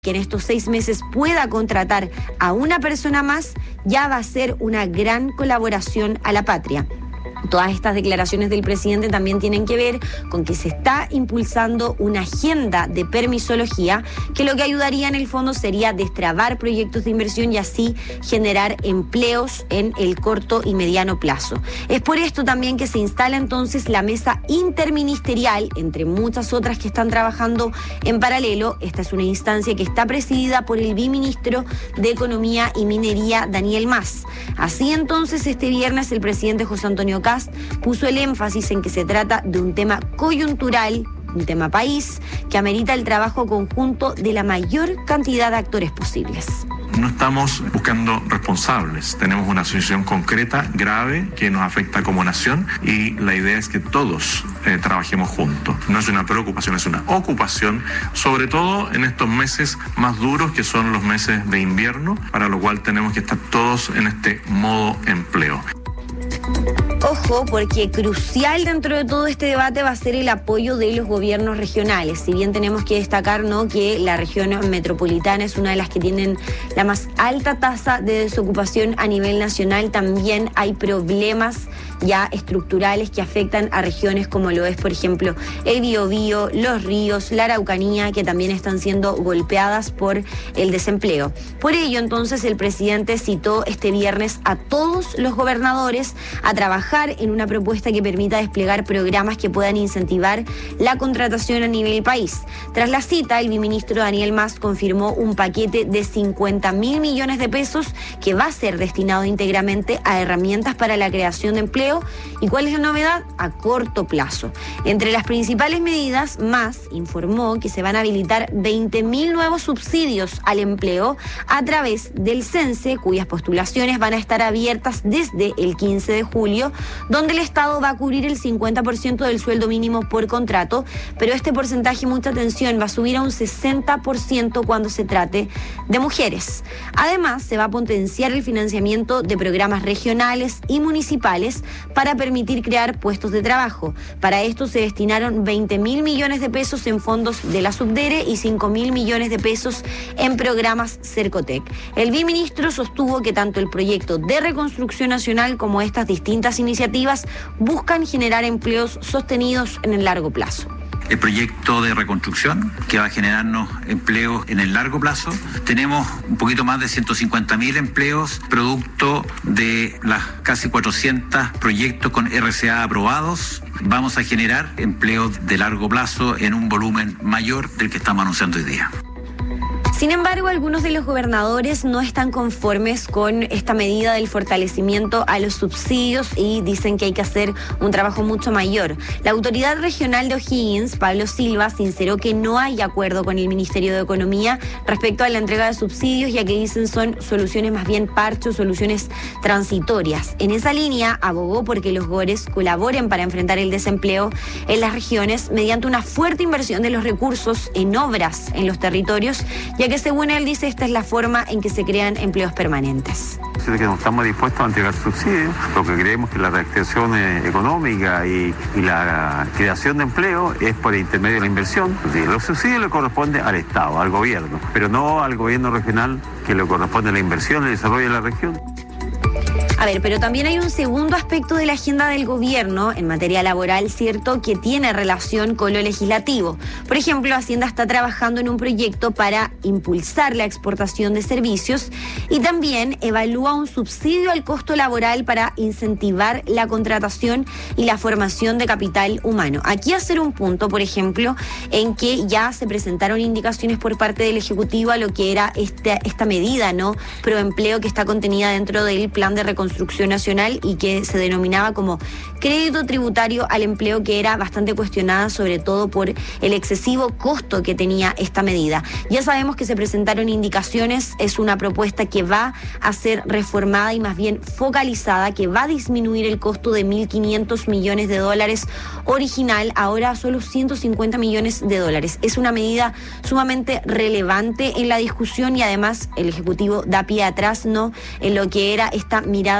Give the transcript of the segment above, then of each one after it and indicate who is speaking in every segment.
Speaker 1: que en estos 6 meses pueda contratar a una persona más, ya va a ser una gran colaboración a la patria. Todas estas declaraciones del presidente también tienen que ver con que se está impulsando una agenda de permisología que lo que ayudaría en el fondo sería destrabar proyectos de inversión y así generar empleos en el corto y mediano plazo. Es por esto también que se instala entonces la mesa interministerial, entre muchas otras que están trabajando en paralelo. Esta es una instancia que está presidida por el viceministro de Economía y Minería, Daniel Mas. Así entonces, este viernes el presidente José Antonio Kast puso el énfasis en que se trata de un tema coyuntural, un tema país, que amerita el trabajo conjunto de la mayor cantidad de actores posibles.
Speaker 2: No estamos buscando responsables, tenemos una situación concreta, grave, que nos afecta como nación y la idea es que todos trabajemos juntos. No es una preocupación, es una ocupación, sobre todo en estos meses más duros que son los meses de invierno, para lo cual tenemos que estar todos en este modo empleo.
Speaker 1: Ojo, porque crucial dentro de todo este debate va a ser el apoyo de los gobiernos regionales. Si bien tenemos que destacar, ¿no?, que la región metropolitana es una de las que tienen la más alta tasa de desocupación a nivel nacional, también hay problemas ya estructurales que afectan a regiones como lo es, por ejemplo, el Biobío, Los Ríos, la Araucanía, que también están siendo golpeadas por el desempleo. Por ello, entonces, el presidente citó este viernes a todos los gobernadores a trabajar en una propuesta que permita desplegar programas que puedan incentivar la contratación a nivel país. Tras la cita, el viceministro Daniel Mas confirmó un paquete de 50.000 millones de pesos que va a ser destinado íntegramente a herramientas para la creación de empleo. ¿Y cuál es la novedad? A corto plazo. Entre las principales medidas, Mas informó que se van a habilitar 20.000 nuevos subsidios al empleo a través del CENSE, cuyas postulaciones van a estar abiertas desde el 15 de julio, donde el Estado va a cubrir el 50% del sueldo mínimo por contrato, pero este porcentaje, mucha atención, va a subir a un 60% cuando se trate de mujeres. Además, se va a potenciar el financiamiento de programas regionales y municipales para permitir crear puestos de trabajo. Para esto se destinaron 20.000 millones de pesos en fondos de la Subdere y 5.000 millones de pesos en programas Cercotec. El viceministro sostuvo que tanto el proyecto de reconstrucción nacional como estas distintas iniciativas buscan generar empleos sostenidos en el largo plazo.
Speaker 3: El proyecto de reconstrucción que va a generarnos empleos en el largo plazo. Tenemos un poquito más de 150.000 empleos producto de las casi 400 proyectos con RCA aprobados. Vamos a generar empleos de largo plazo en un volumen mayor del que estamos anunciando hoy día.
Speaker 1: Sin embargo, algunos de los gobernadores no están conformes con esta medida del fortalecimiento a los subsidios y dicen que hay que hacer un trabajo mucho mayor. La autoridad regional de O'Higgins, Pablo Silva, sinceró que no hay acuerdo con el Ministerio de Economía respecto a la entrega de subsidios, ya que dicen son soluciones más bien parche, soluciones transitorias. En esa línea, abogó porque los GORES colaboren para enfrentar el desempleo en las regiones mediante una fuerte inversión de los recursos en obras en los territorios, ya que según él dice, esta es la forma en que se crean empleos permanentes.
Speaker 4: Que no estamos dispuestos a entregar subsidios, porque creemos que la reactivación económica y la creación de empleo es por intermedio de la inversión. Los subsidios le corresponden al Estado, al gobierno, pero no al gobierno regional, que le corresponde la inversión y el desarrollo de la región.
Speaker 1: A ver, pero también hay un segundo aspecto de la agenda del gobierno en materia laboral, cierto, que tiene relación con lo legislativo. Por ejemplo, Hacienda está trabajando en un proyecto para impulsar la exportación de servicios y también evalúa un subsidio al costo laboral para incentivar la contratación y la formación de capital humano. Aquí hacer un punto, por ejemplo, en que ya se presentaron indicaciones por parte del Ejecutivo a lo que era esta medida, ¿no?, proempleo, que está contenida dentro del plan de reconstrucción nacional y que se denominaba como crédito tributario al empleo, que era bastante cuestionada sobre todo por el excesivo costo que tenía esta medida. Ya sabemos que se presentaron indicaciones, es una propuesta que va a ser reformada y más bien focalizada, que va a disminuir el costo de 1.500 millones de dólares original, ahora solo 150 millones de dólares. Es una medida sumamente relevante en la discusión y además el Ejecutivo da pie atrás, ¿no?, en lo que era esta mirada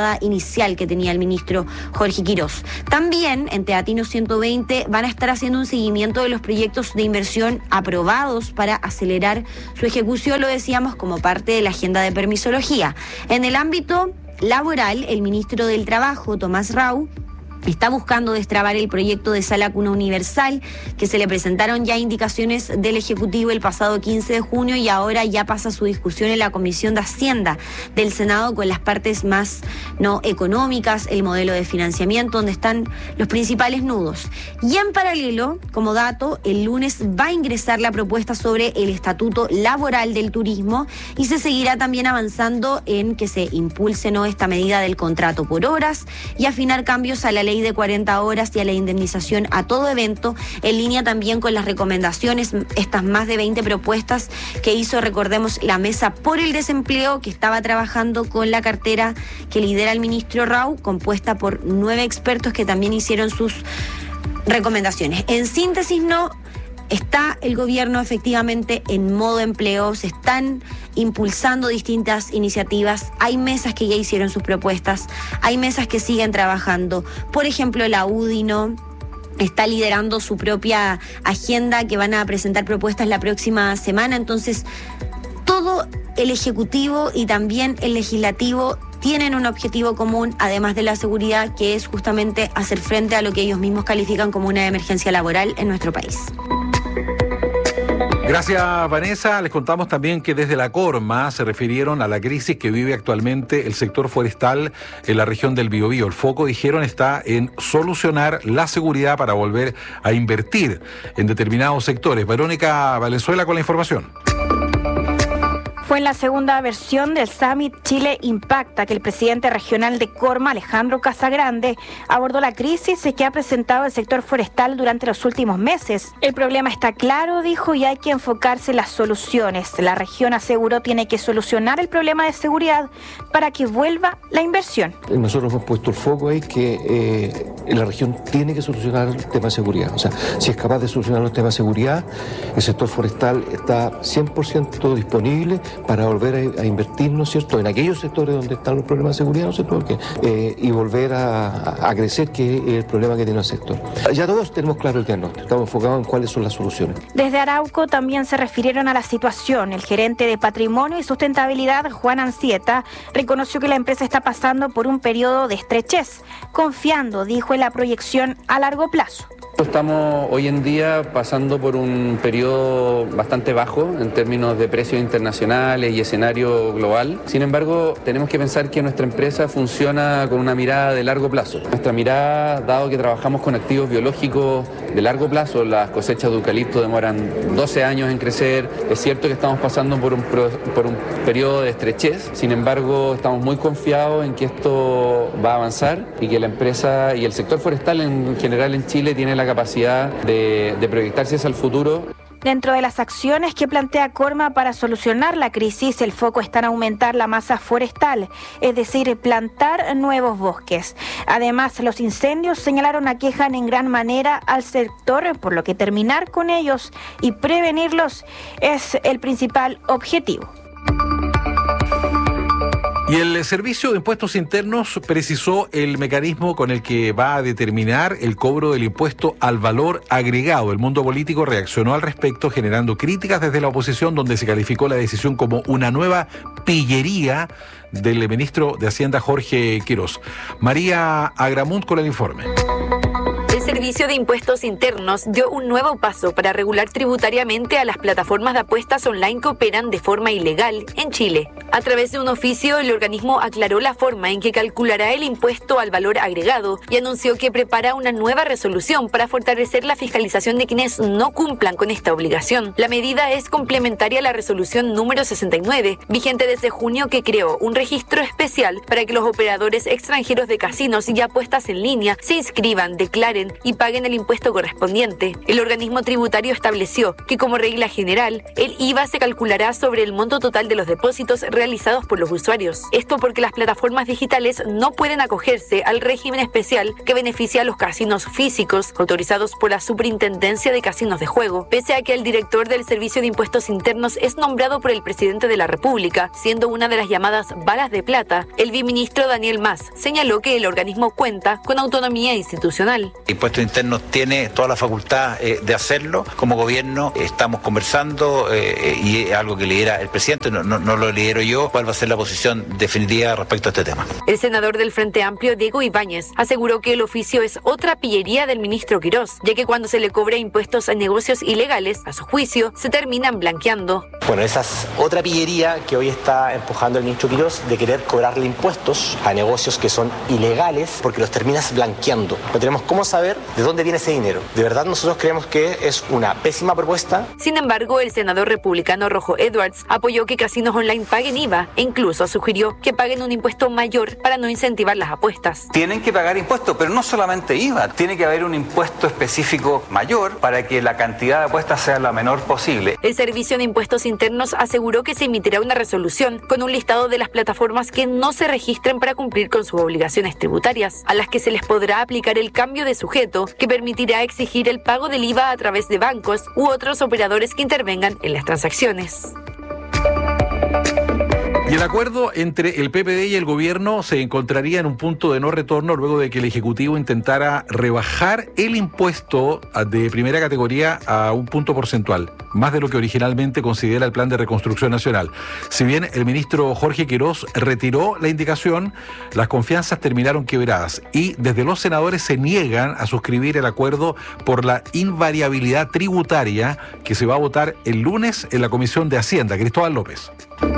Speaker 1: mirada inicial que tenía el ministro Jorge Quirós. También en Teatino 120 van a estar haciendo un seguimiento de los proyectos de inversión aprobados para acelerar su ejecución, lo decíamos, como parte de la agenda de permisología. En el ámbito laboral, el ministro del Trabajo, Tomás Rau, está buscando destrabar el proyecto de Sala Cuna Universal, que se le presentaron ya indicaciones del Ejecutivo el pasado 15 de junio y ahora ya pasa su discusión en la Comisión de Hacienda del Senado con las partes más no económicas, el modelo de financiamiento, donde están los principales nudos. Y en paralelo, como dato, el lunes va a ingresar la propuesta sobre el Estatuto Laboral del Turismo y se seguirá también avanzando en que se impulse esta medida del contrato por horas y afinar cambios a la ley de 40 horas y a la indemnización a todo evento, en línea también con las recomendaciones, estas más de 20 propuestas que hizo, recordemos, la Mesa por el Desempleo, que estaba trabajando con la cartera que lidera el ministro Rau, compuesta por 9 expertos que también hicieron sus recomendaciones. En síntesis, está el gobierno efectivamente en modo empleo, se están impulsando distintas iniciativas, hay mesas que ya hicieron sus propuestas, hay mesas que siguen trabajando, por ejemplo la UDI está liderando su propia agenda, que van a presentar propuestas la próxima semana, entonces todo el Ejecutivo y también el Legislativo tienen un objetivo común, además de la seguridad, que es justamente hacer frente a lo que ellos mismos califican como una emergencia laboral en nuestro país.
Speaker 5: Gracias, Vanessa. Les contamos también que desde la Corma se refirieron a la crisis que vive actualmente el sector forestal en la región del Biobío. El foco, dijeron, está en solucionar la seguridad para volver a invertir en determinados sectores. Verónica Valenzuela con la información.
Speaker 6: Fue en la segunda versión del Summit Chile Impacta que el presidente regional de Corma, Alejandro Casagrande, abordó la crisis que ha presentado el sector forestal durante los últimos meses. El problema está claro, dijo, y hay que enfocarse en las soluciones. La región, aseguró, tiene que solucionar el problema de seguridad para que vuelva la inversión.
Speaker 7: Nosotros hemos puesto el foco ahí que la región tiene que solucionar el tema de seguridad. O sea, si es capaz de solucionar el tema de seguridad, el sector forestal está 100% disponible para volver a invertir, ¿no es cierto?, en aquellos sectores donde están los problemas de seguridad, ¿no es cierto?, y volver a crecer, que es el problema que tiene el sector. Ya todos tenemos claro el diagnóstico, estamos enfocados en cuáles son las soluciones.
Speaker 6: Desde Arauco también se refirieron a la situación. El gerente de Patrimonio y Sustentabilidad, Juan Ancieta, reconoció que la empresa está pasando por un periodo de estrechez, confiando, dijo, en la proyección a largo plazo.
Speaker 8: Estamos hoy en día pasando por un periodo bastante bajo en términos de precios internacionales y escenario global. Sin embargo, tenemos que pensar que nuestra empresa funciona con una mirada de largo plazo. Nuestra mirada, dado que trabajamos con activos biológicos de largo plazo, las cosechas de eucalipto demoran 12 años en crecer. Es cierto que estamos pasando por un periodo de estrechez. Sin embargo, estamos muy confiados en que esto va a avanzar y que la empresa y el sector forestal en general en Chile tiene la capacidad de proyectarse hacia el futuro.
Speaker 6: Dentro de las acciones que plantea Corma para solucionar la crisis, el foco está en aumentar la masa forestal, es decir, plantar nuevos bosques. Además, los incendios, señalaron, aquejan en gran manera al sector, por lo que terminar con ellos y prevenirlos es el principal objetivo.
Speaker 5: Y el Servicio de Impuestos Internos precisó el mecanismo con el que va a determinar el cobro del impuesto al valor agregado. El mundo político reaccionó al respecto, generando críticas desde la oposición, donde se calificó la decisión como una nueva pillería del ministro de Hacienda, Jorge Quirós. María Agramunt con el informe.
Speaker 9: El Servicio de Impuestos Internos dio un nuevo paso para regular tributariamente a las plataformas de apuestas online que operan de forma ilegal en Chile. A través de un oficio, el organismo aclaró la forma en que calculará el impuesto al valor agregado y anunció que prepara una nueva resolución para fortalecer la fiscalización de quienes no cumplan con esta obligación. La medida es complementaria a la resolución número 69, vigente desde junio, que creó un registro especial para que los operadores extranjeros de casinos y apuestas en línea se inscriban, declaren y paguen el impuesto correspondiente. El organismo tributario estableció que, como regla general, el IVA se calculará sobre el monto total de los depósitos realizados por los usuarios. Esto porque las plataformas digitales no pueden acogerse al régimen especial que beneficia a los casinos físicos autorizados por la Superintendencia de Casinos de Juego, pese a que el director del Servicio de Impuestos Internos es nombrado por el presidente de la República, siendo una de las llamadas balas de plata. El viceministro Daniel Mas señaló que el organismo cuenta con autonomía institucional.
Speaker 3: Impuestos Internos tiene toda la facultad de hacerlo. Como gobierno estamos conversando y es algo que lidera el presidente, no lo lidero yo, cuál va a ser la posición definitiva respecto a este tema.
Speaker 9: El senador del Frente Amplio, Diego Ibáñez, aseguró que el oficio es otra pillería del ministro Quirós, ya que cuando se le cobra impuestos a negocios ilegales, a su juicio, se terminan blanqueando.
Speaker 10: Bueno, esa es otra pillería que hoy está empujando el ministro Quirós, de querer cobrarle impuestos a negocios que son ilegales porque los terminas blanqueando. No tenemos cómo saber de dónde viene ese dinero. De verdad nosotros creemos que es una pésima propuesta.
Speaker 9: Sin embargo, el senador republicano Rojo Edwards apoyó que casinos online paguen IVA e incluso sugirió que paguen un impuesto mayor para no incentivar las apuestas.
Speaker 11: Tienen que pagar impuestos, pero no solamente IVA. Tiene que haber un impuesto específico mayor para que la cantidad de apuestas sea la menor posible.
Speaker 9: El Servicio de Impuestos Internos aseguró que se emitirá una resolución con un listado de las plataformas que no se registren para cumplir con sus obligaciones tributarias, a las que se les podrá aplicar el cambio de sujeto que permitirá exigir el pago del IVA a través de bancos u otros operadores que intervengan en las transacciones.
Speaker 5: Y el acuerdo entre el PPD y el gobierno se encontraría en un punto de no retorno luego de que el Ejecutivo intentara rebajar el impuesto de primera categoría a un punto porcentual, más de lo que originalmente considera el Plan de Reconstrucción Nacional. Si bien el ministro Jorge Quirós retiró la indicación, las confianzas terminaron quebradas y desde los senadores se niegan a suscribir el acuerdo por la invariabilidad tributaria que se va a votar el lunes en la Comisión de Hacienda. Cristóbal López.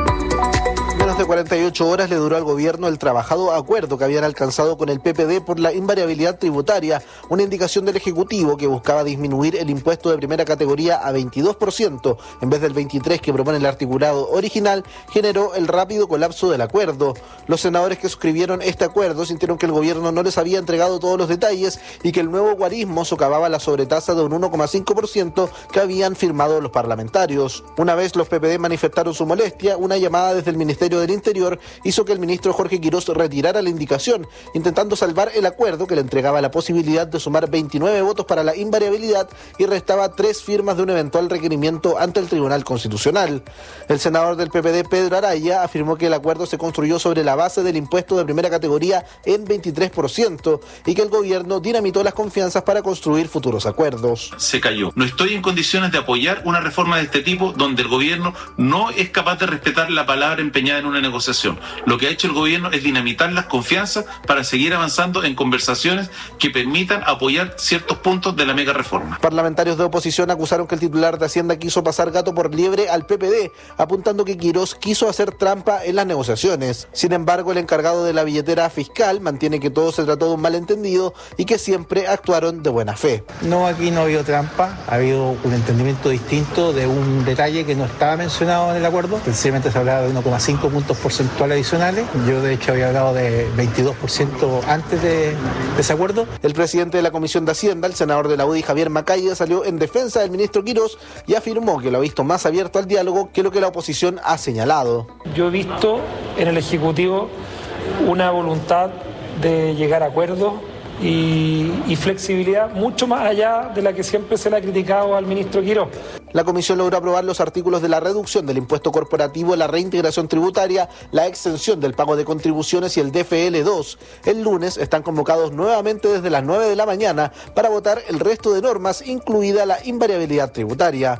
Speaker 12: Menos de 48 horas le duró al gobierno el trabajado acuerdo que habían alcanzado con el PPD por la invariabilidad tributaria, una indicación del Ejecutivo que buscaba disminuir el impuesto de primera categoría a 22%, en vez del 23% que propone el articulado original, generó el rápido colapso del acuerdo. Los senadores que suscribieron este acuerdo sintieron que el gobierno no les había entregado todos los detalles y que el nuevo guarismo socavaba la sobretasa de un 1,5% que habían firmado los parlamentarios. Una vez los PPD manifestaron su molestia, una llamada desde el Ministerio del Interior hizo que el ministro Jorge Quirós retirara la indicación, intentando salvar el acuerdo que le entregaba la posibilidad de sumar 29 votos para la invariabilidad y restaba 3 firmas de un eventual requerimiento ante el Tribunal Constitucional. El senador del PPD, Pedro Araya, afirmó que el acuerdo se construyó sobre la base del impuesto de primera categoría en 23% y que el gobierno dinamitó las confianzas para construir futuros acuerdos.
Speaker 13: Se cayó. No estoy en condiciones de apoyar una reforma de este tipo donde el gobierno no es capaz de respetar la palabra empeñada en una negociación. Lo que ha hecho el gobierno es dinamitar las confianzas para seguir avanzando en conversaciones que permitan apoyar ciertos puntos de la mega reforma.
Speaker 12: Parlamentarios de oposición acusaron que el titular de Hacienda quiso pasar gato por liebre al PPD, apuntando que Quirós quiso hacer trampa en las negociaciones. Sin embargo, el encargado de la billetera fiscal mantiene que todo se trató de un malentendido y que siempre actuaron de buena fe.
Speaker 14: No, aquí no ha habido trampa, ha habido un entendimiento distinto de un detalle que no estaba mencionado en el acuerdo. Sencillamente se hablaba de 1,5 puntos porcentuales adicionales. Yo de hecho había hablado de 22% antes de ese acuerdo.
Speaker 12: El presidente de la Comisión de Hacienda, el senador de la UDI, Javier Macaya, salió en defensa del ministro Quirós y afirmó que lo ha visto más abierto al diálogo que lo que la oposición ha señalado.
Speaker 15: Yo he visto en el Ejecutivo una voluntad de llegar a acuerdos y flexibilidad mucho más allá de la que siempre se le ha criticado al ministro Quirós.
Speaker 12: La comisión logró aprobar los artículos de la reducción del impuesto corporativo, la reintegración tributaria, la exención del pago de contribuciones y el DFL2. El lunes están convocados nuevamente desde las 9 de la mañana para votar el resto de normas, incluida la invariabilidad tributaria.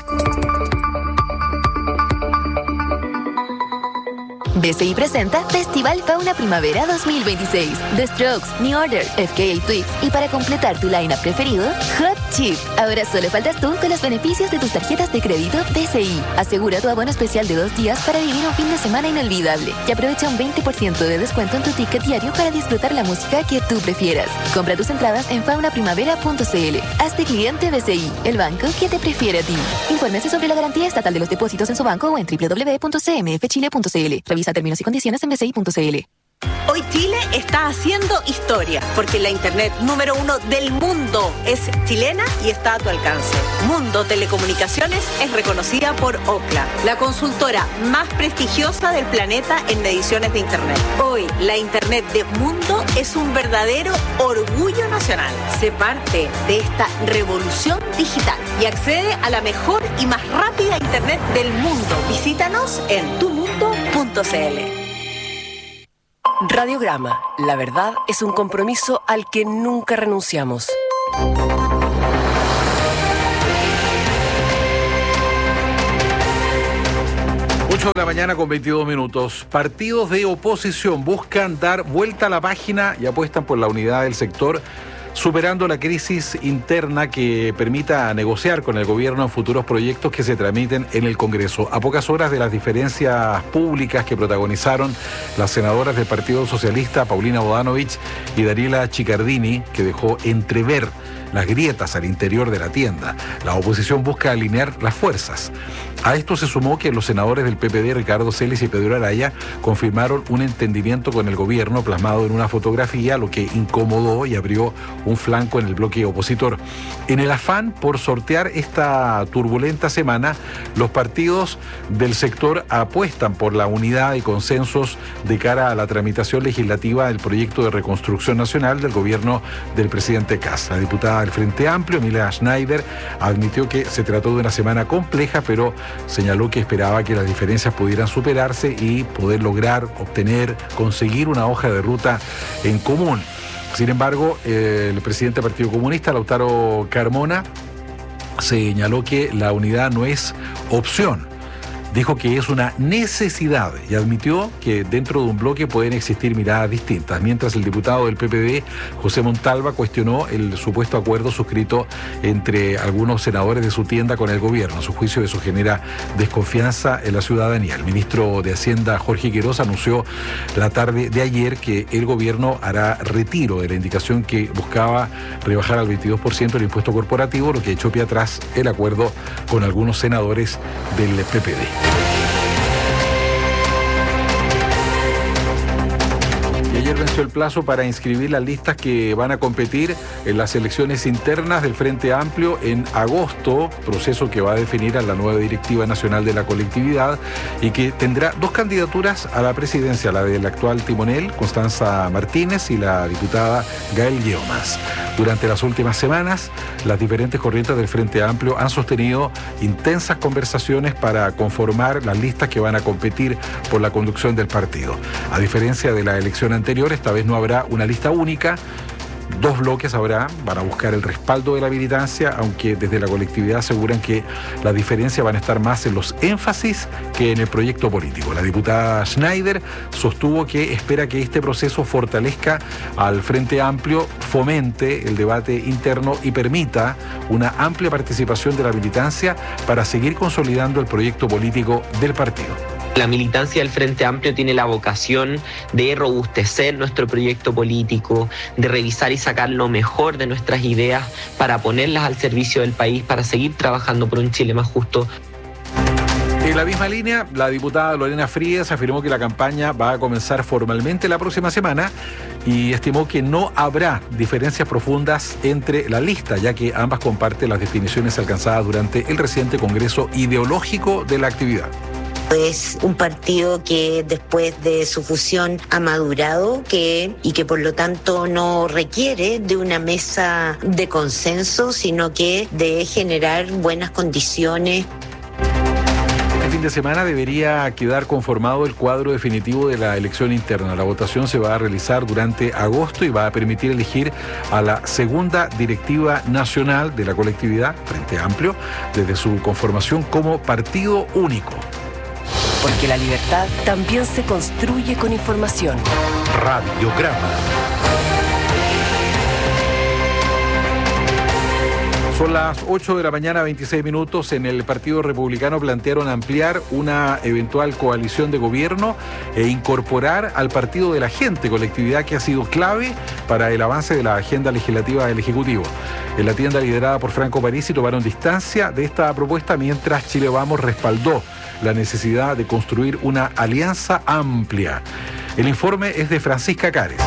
Speaker 16: BCI presenta Festival Fauna Primavera 2026. The Strokes, New Order, FKA Twigs y para completar tu lineup preferido, Hot Chip. Ahora solo faltas tú con los beneficios de tus tarjetas de crédito BCI. Asegura tu abono especial de 2 días para vivir un fin de semana inolvidable y aprovecha un 20% de descuento en tu ticket diario para disfrutar la música que tú prefieras. Compra tus entradas en faunaprimavera.cl. Hazte cliente BCI, el banco que te prefiere a ti. Infórmese sobre la garantía estatal de los depósitos en su banco o en www.cmfchile.cl. Revisa términos y condiciones en bci.cl.
Speaker 17: Hoy Chile está haciendo historia, porque la Internet número 1 del mundo es chilena y está a tu alcance. Mundo Telecomunicaciones es reconocida por Ookla, la consultora más prestigiosa del planeta en mediciones de Internet. Hoy, la Internet de Mundo es un verdadero orgullo nacional. Sé parte de esta revolución digital y accede a la mejor y más rápida Internet del mundo. Visítanos en tumundo.cl.
Speaker 18: Radiograma. La verdad es un compromiso al que nunca renunciamos.
Speaker 5: 8 de la mañana con 22 minutos. Partidos de oposición buscan dar vuelta a la página y apuestan por la unidad del sector, superando la crisis interna que permita negociar con el gobierno en futuros proyectos que se tramiten en el Congreso. A pocas horas de las diferencias públicas que protagonizaron las senadoras del Partido Socialista, Paulina Bodanovich y Daniela Chiccardini, que dejó entrever las grietas al interior de la tienda, la oposición busca alinear las fuerzas. A esto se sumó que los senadores del PPD, Ricardo Celis y Pedro Araya, confirmaron un entendimiento con el gobierno plasmado en una fotografía, lo que incomodó y abrió un flanco en el bloque opositor. En el afán por sortear esta turbulenta semana, los partidos del sector apuestan por la unidad y consensos de cara a la tramitación legislativa del proyecto de reconstrucción nacional del gobierno del presidente Kast. La diputada del Frente Amplio, Emilia Schneider, admitió que se trató de una semana compleja, pero señaló que esperaba que las diferencias pudieran superarse y poder lograr, obtener, conseguir una hoja de ruta en común. Sin embargo, el presidente del Partido Comunista, Lautaro Carmona, señaló que la unidad no es opción. Dijo que es una necesidad y admitió que dentro de un bloque pueden existir miradas distintas, mientras el diputado del PPD, José Montalva, cuestionó el supuesto acuerdo suscrito entre algunos senadores de su tienda con el gobierno. A su juicio, eso genera desconfianza en la ciudadanía. El ministro de Hacienda, Jorge Quirós, anunció la tarde de ayer que el gobierno hará retiro de la indicación que buscaba rebajar al 22% el impuesto corporativo, lo que echó pie atrás el acuerdo con algunos senadores del PPD. Ayer venció el plazo para inscribir las listas que van a competir en las elecciones internas del Frente Amplio en agosto, proceso que va a definir a la nueva directiva nacional de la colectividad y que tendrá dos candidaturas a la presidencia, la del actual timonel, Constanza Martínez, y la diputada Gael Guiomas. Durante las últimas semanas, las diferentes corrientes del Frente Amplio han sostenido intensas conversaciones para conformar las listas que van a competir por la conducción del partido. A diferencia de la elección anterior, esta vez no habrá una lista única, dos bloques habrá, van a buscar el respaldo de la militancia, aunque desde la colectividad aseguran que las diferencias van a estar más en los énfasis que en el proyecto político. La diputada Schneider sostuvo que espera que este proceso fortalezca al Frente Amplio, fomente el debate interno y permita una amplia participación de la militancia para seguir consolidando el proyecto político del partido.
Speaker 19: La militancia del Frente Amplio tiene la vocación de robustecer nuestro proyecto político, de revisar y sacar lo mejor de nuestras ideas para ponerlas al servicio del país, para seguir trabajando por un Chile más justo.
Speaker 5: En la misma línea, la diputada Lorena Frías afirmó que la campaña va a comenzar formalmente la próxima semana y estimó que no habrá diferencias profundas entre la lista, ya que ambas comparten las definiciones alcanzadas durante el reciente Congreso Ideológico de la actividad.
Speaker 20: Es un partido que después de su fusión ha madurado y que por lo tanto no requiere de una mesa de consenso, sino que de generar buenas condiciones.
Speaker 5: Este fin de semana debería quedar conformado el cuadro definitivo de la elección interna. La votación se va a realizar durante agosto y va a permitir elegir a la segunda directiva nacional de la colectividad, Frente Amplio, desde su conformación como partido único.
Speaker 18: Porque la libertad también se construye con información.
Speaker 5: Radiograma. Son las 8 de la mañana, 26 minutos. En el Partido Republicano plantearon ampliar una eventual coalición de gobierno e incorporar al Partido de la Gente, colectividad que ha sido clave para el avance de la agenda legislativa del Ejecutivo. En la tienda liderada por Franco Parisi tomaron distancia de esta propuesta, mientras Chile Vamos respaldó la necesidad de construir una alianza amplia. El informe es de Francisca Cares.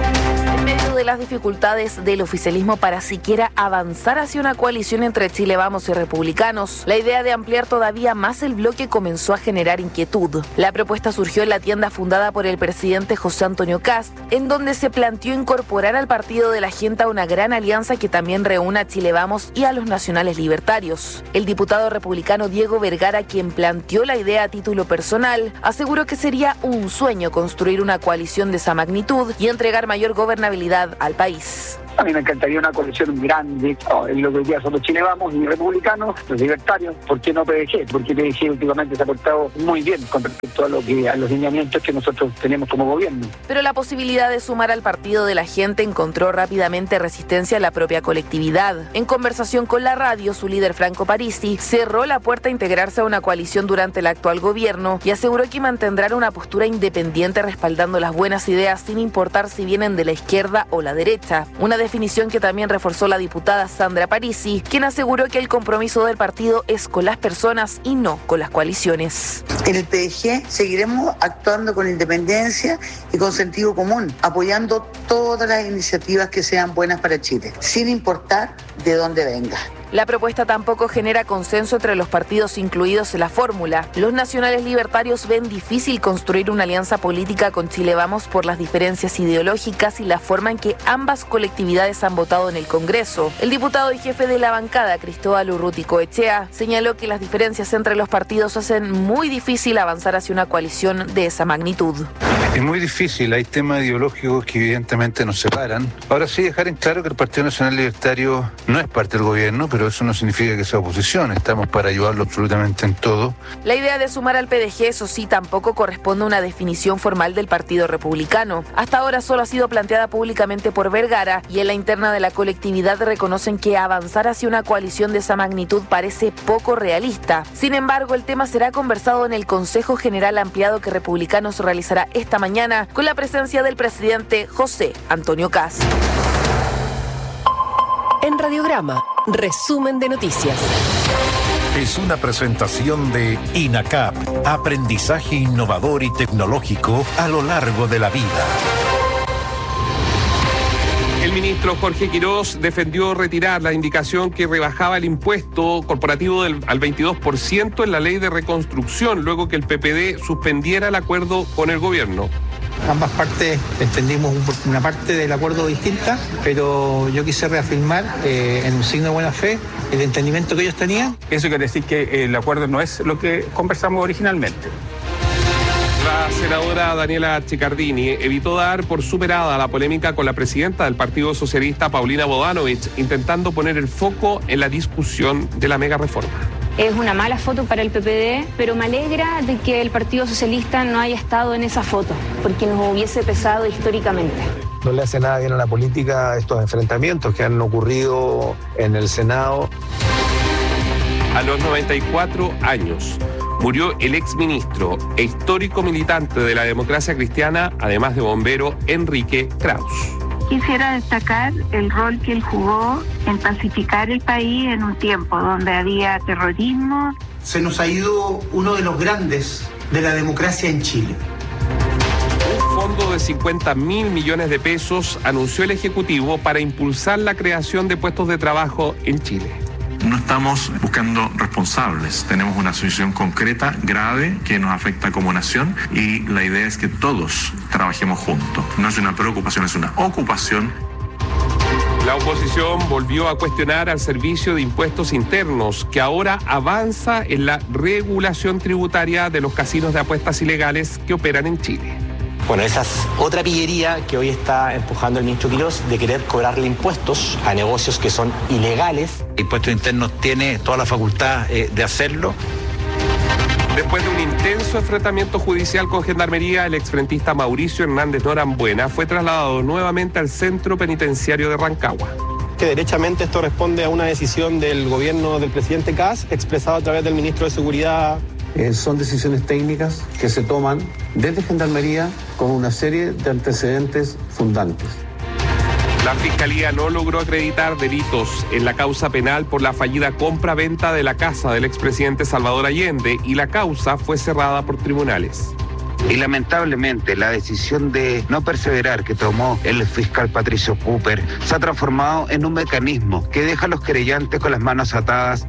Speaker 21: En medio de las dificultades del oficialismo para siquiera avanzar hacia una coalición entre Chile Vamos y Republicanos, la idea de ampliar todavía más el bloque comenzó a generar inquietud. La propuesta surgió en la tienda fundada por el presidente José Antonio Kast, en donde se planteó incorporar al Partido de la Gente a una gran alianza que también reúna a Chile Vamos y a los nacionales libertarios. El diputado republicano Diego Vergara, quien planteó la idea a título personal, aseguró que sería un sueño construir una coalición de esa magnitud y entregar mayor gobernabilidad al país.
Speaker 22: A mí me encantaría una coalición grande, en lo que hoy día son los Chile Vamos y republicanos, los libertarios. ¿Por qué no PDG? Porque PDG últimamente se ha portado muy bien con respecto a los lineamientos que nosotros tenemos como gobierno.
Speaker 21: Pero la posibilidad de sumar al Partido de la Gente encontró rápidamente resistencia a la propia colectividad. En conversación con la radio, su líder Franco Parisi cerró la puerta a integrarse a una coalición durante el actual gobierno y aseguró que mantendrán una postura independiente respaldando las buenas ideas sin importar si vienen de la izquierda o la derecha. Una definición que también reforzó la diputada Sandra Parisi, quien aseguró que el compromiso del partido es con las personas y no con las coaliciones.
Speaker 23: En el PDG seguiremos actuando con independencia y con sentido común, apoyando todas las iniciativas que sean buenas para Chile, sin importar de dónde venga.
Speaker 21: La propuesta tampoco genera consenso entre los partidos incluidos en la fórmula. Los nacionales libertarios ven difícil construir una alianza política con Chile Vamos por las diferencias ideológicas y la forma en que ambas colectividades han votado en el Congreso. El diputado y jefe de la bancada, Cristóbal Urruticoechea, señaló que las diferencias entre los partidos hacen muy difícil avanzar hacia una coalición de esa magnitud.
Speaker 24: Es muy difícil, hay temas ideológicos que evidentemente nos separan. Ahora sí, dejar en claro que el Partido Nacional Libertario no es parte del gobierno, pero eso no significa que sea oposición, estamos para ayudarlo absolutamente en todo.
Speaker 21: La idea de sumar al PDG, eso sí, tampoco corresponde a una definición formal del Partido Republicano. Hasta ahora solo ha sido planteada públicamente por Vergara y en la interna de la colectividad reconocen que avanzar hacia una coalición de esa magnitud parece poco realista. Sin embargo, el tema será conversado en el Consejo General Ampliado que Republicanos realizará esta mañana con la presencia del presidente José Antonio Kast.
Speaker 18: En Radiograma, resumen de noticias.
Speaker 25: Es una presentación de INACAP, aprendizaje innovador y tecnológico a lo largo de la vida.
Speaker 26: El ministro Jorge Quirós defendió retirar la indicación que rebajaba el impuesto corporativo al 22% en la ley de reconstrucción, luego que el PPD suspendiera el acuerdo con el gobierno.
Speaker 14: Ambas partes entendimos una parte del acuerdo distinta, pero yo quise reafirmar en un signo de buena fe el entendimiento que ellos tenían.
Speaker 27: Eso quiere decir que el acuerdo no es lo que conversamos originalmente.
Speaker 26: La senadora Daniela Chiccardini evitó dar por superada la polémica con la presidenta del Partido Socialista, Paulina Bodanovich, intentando poner el foco en la discusión de la mega reforma.
Speaker 28: Es una mala foto para el PPD, pero me alegra de que el Partido Socialista no haya estado en esa foto, porque nos hubiese pesado históricamente.
Speaker 29: No le hace nada bien a la política estos enfrentamientos que han ocurrido en el Senado.
Speaker 26: A los 94 años murió el exministro e histórico militante de la democracia cristiana, además de bombero, Enrique Kraus.
Speaker 30: Quisiera destacar el rol que él jugó en pacificar el país en un tiempo donde había terrorismo.
Speaker 31: Se nos ha ido uno de los grandes de la democracia en Chile.
Speaker 26: Un fondo de 50.000 millones de pesos anunció el Ejecutivo para impulsar la creación de puestos de trabajo en Chile.
Speaker 2: No estamos buscando responsables, tenemos una situación concreta, grave, que nos afecta como nación y la idea es que todos trabajemos juntos. No es una preocupación, es una ocupación.
Speaker 26: La oposición volvió a cuestionar al Servicio de Impuestos Internos, que ahora avanza en la regulación tributaria de los casinos de apuestas ilegales que operan en Chile.
Speaker 10: Bueno, esa es otra pillería que hoy está empujando el ministro Quirós de querer cobrarle impuestos a negocios que son ilegales.
Speaker 3: Impuestos Internos tiene toda la facultad de hacerlo.
Speaker 26: Después de un intenso enfrentamiento judicial con Gendarmería, el exfrentista Mauricio Hernández Norambuena fue trasladado nuevamente al centro penitenciario de Rancagua.
Speaker 32: Que derechamente esto responde a una decisión del gobierno del presidente Kast, expresada a través del ministro de Seguridad.
Speaker 29: Son decisiones técnicas que se toman desde Gendarmería con una serie de antecedentes fundantes.
Speaker 26: La Fiscalía no logró acreditar delitos en la causa penal por la fallida compra-venta de la casa del expresidente Salvador Allende y la causa fue cerrada por tribunales.
Speaker 1: Y lamentablemente la decisión de no perseverar que tomó el fiscal Patricio Cooper se ha transformado en un mecanismo que deja a los querellantes con las manos atadas.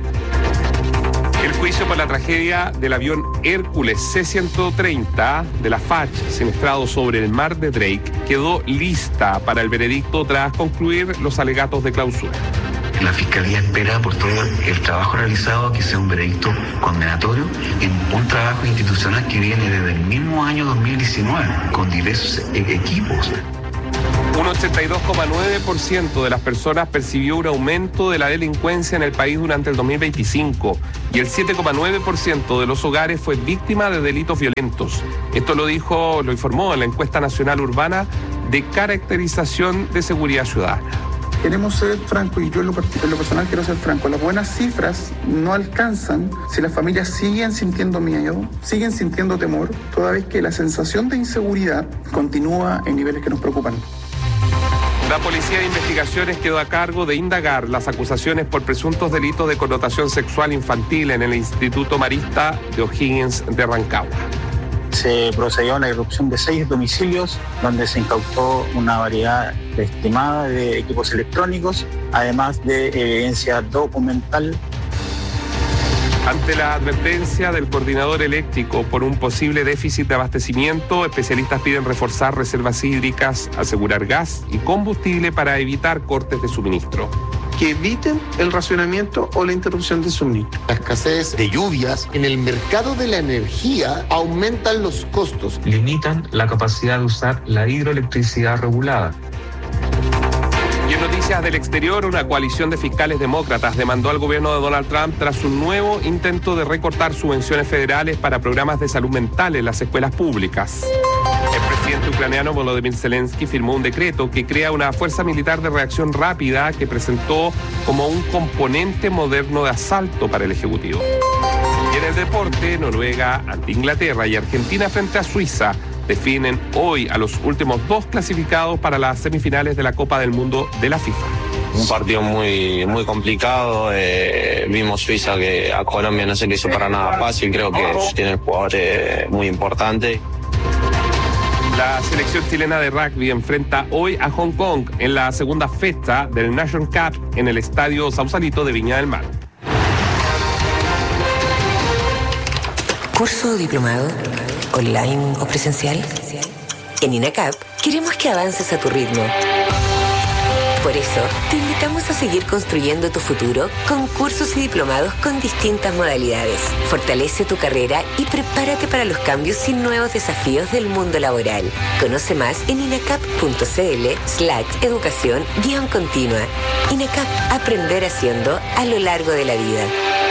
Speaker 26: El juicio por la tragedia del avión Hércules C-130 de la FACH, siniestrado sobre el mar de Drake, quedó lista para el veredicto tras concluir los alegatos de clausura.
Speaker 4: La Fiscalía espera por todo el trabajo realizado que sea un veredicto condenatorio en un trabajo institucional que viene desde el mismo año 2019, con diversos equipos.
Speaker 26: Un 82,9% de las personas percibió un aumento de la delincuencia en el país durante el 2025 y el 7,9% de los hogares fue víctima de delitos violentos. Esto lo informó en la encuesta nacional urbana de caracterización de seguridad ciudadana.
Speaker 6: Queremos ser francos y yo en lo personal quiero ser franco. Las buenas cifras no alcanzan si las familias siguen sintiendo miedo, siguen sintiendo temor, toda vez que la sensación de inseguridad continúa en niveles que nos preocupan.
Speaker 26: La Policía de Investigaciones quedó a cargo de indagar las acusaciones por presuntos delitos de connotación sexual infantil en el Instituto Marista de O'Higgins de Rancagua.
Speaker 7: Se procedió a la irrupción de 6 domicilios, donde se incautó una variedad estimada de equipos electrónicos, además de evidencia documental.
Speaker 26: Ante la advertencia del coordinador eléctrico por un posible déficit de abastecimiento, especialistas piden reforzar reservas hídricas, asegurar gas y combustible para evitar cortes de suministro.
Speaker 8: Que eviten el racionamiento o la interrupción de suministro.
Speaker 9: La escasez de lluvias en el mercado de la energía aumentan los costos.
Speaker 11: Limitan la capacidad de usar la hidroelectricidad regulada.
Speaker 26: Y en noticias del exterior, una coalición de fiscales demócratas demandó al gobierno de Donald Trump tras un nuevo intento de recortar subvenciones federales para programas de salud mental en las escuelas públicas. El presidente ucraniano Volodymyr Zelensky firmó un decreto que crea una fuerza militar de reacción rápida que presentó como un componente moderno de asalto para el Ejecutivo. Y en el deporte, Noruega ante Inglaterra y Argentina frente a Suiza definen hoy a los últimos 2 clasificados para las semifinales de la Copa del Mundo de la FIFA.
Speaker 12: Un partido muy complicado. Vimos Suiza que a Colombia no se le hizo para nada fácil. Creo que tienen jugadores muy importantes.
Speaker 26: La selección chilena de rugby enfrenta hoy a Hong Kong en la segunda fecha del Nation Cup en el Estadio Sausalito de Viña del Mar.
Speaker 13: ¿Curso o diplomado? ¿Online o presencial? En INACAP queremos que avances a tu ritmo. Por eso, te invitamos a seguir construyendo tu futuro con cursos y diplomados con distintas modalidades. Fortalece tu carrera y prepárate para los cambios y nuevos desafíos del mundo laboral. Conoce más en inacap.cl/educación-continua. INACAP, aprender haciendo a lo largo de la vida.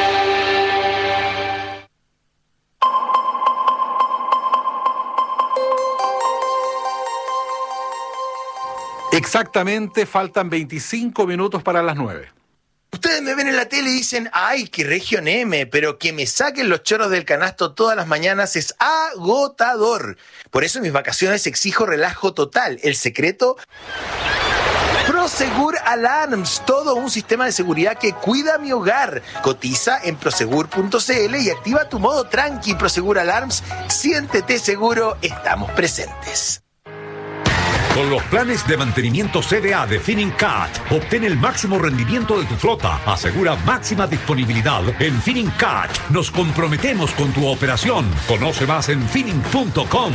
Speaker 5: Exactamente, faltan 25 minutos para las 9.
Speaker 15: Ustedes me ven en la tele y dicen, ¡ay, qué región M! Pero que me saquen los chorros del canasto todas las mañanas es agotador. Por eso en mis vacaciones exijo relajo total. El secreto... Prosegur Alarms, todo un sistema de seguridad que cuida mi hogar. Cotiza en prosegur.cl y activa tu modo tranqui. Prosegur Alarms, siéntete seguro, estamos presentes.
Speaker 16: Con los planes de mantenimiento CDA de Finincat, obtén el máximo rendimiento de tu flota. Asegura máxima disponibilidad. En Finincat nos comprometemos con tu operación. Conoce más en Finin.com.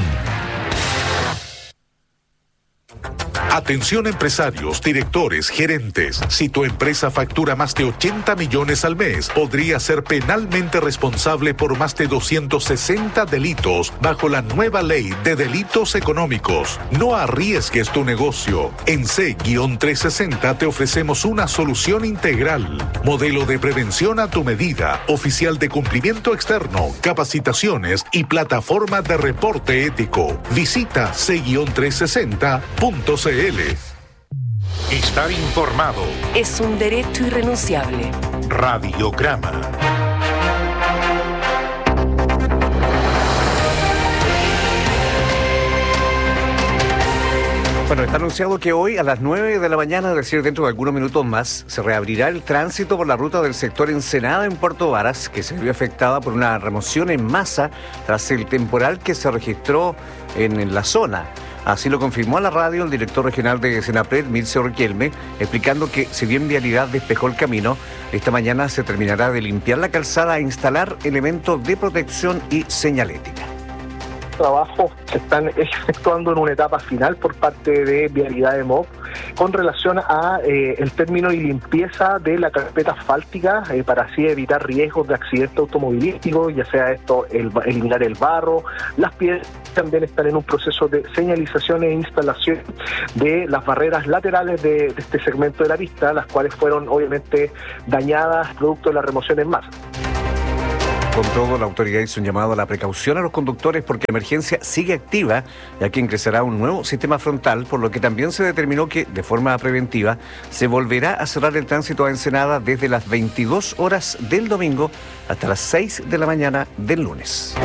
Speaker 25: Atención empresarios, directores, gerentes. Si tu empresa factura más de 80 millones al mes, podría ser penalmente responsable por más de 260 delitos bajo la nueva ley de delitos económicos. No arriesgues tu negocio. En C-360 te ofrecemos una solución integral. Modelo de prevención a tu medida, oficial de cumplimiento externo, capacitaciones y plataforma de reporte ético. Visita C-360.cl. Estar informado
Speaker 18: es un derecho irrenunciable.
Speaker 25: Radiograma.
Speaker 14: Bueno, está anunciado que hoy a las 9 de la mañana, es decir, dentro de algunos minutos más, se reabrirá el tránsito por la ruta del sector Ensenada en Puerto Varas, que se vio afectada por una remoción en masa tras el temporal que se registró en la zona. Así lo confirmó a la radio el director regional de Senapred, Mircea Riquelme, explicando que si bien Vialidad despejó el camino, esta mañana se terminará de limpiar la calzada e instalar elementos de protección y señalética.
Speaker 17: Trabajos se están efectuando en una etapa final por parte de Vialidad de MOP con relación a el término y limpieza de la carpeta asfáltica para así evitar riesgos de accidente automovilístico, ya sea esto eliminar el barro, las piedras. También están en un proceso de señalización e instalación de las barreras laterales de este segmento de la pista, las cuales fueron obviamente dañadas producto de la remoción en masa.
Speaker 14: Con todo, la autoridad hizo un llamado a la precaución a los conductores porque la emergencia sigue activa, ya que ingresará un nuevo sistema frontal, por lo que también se determinó que, de forma preventiva, se volverá a cerrar el tránsito a Ensenada desde las 22 horas del domingo hasta las 6 de la mañana del lunes.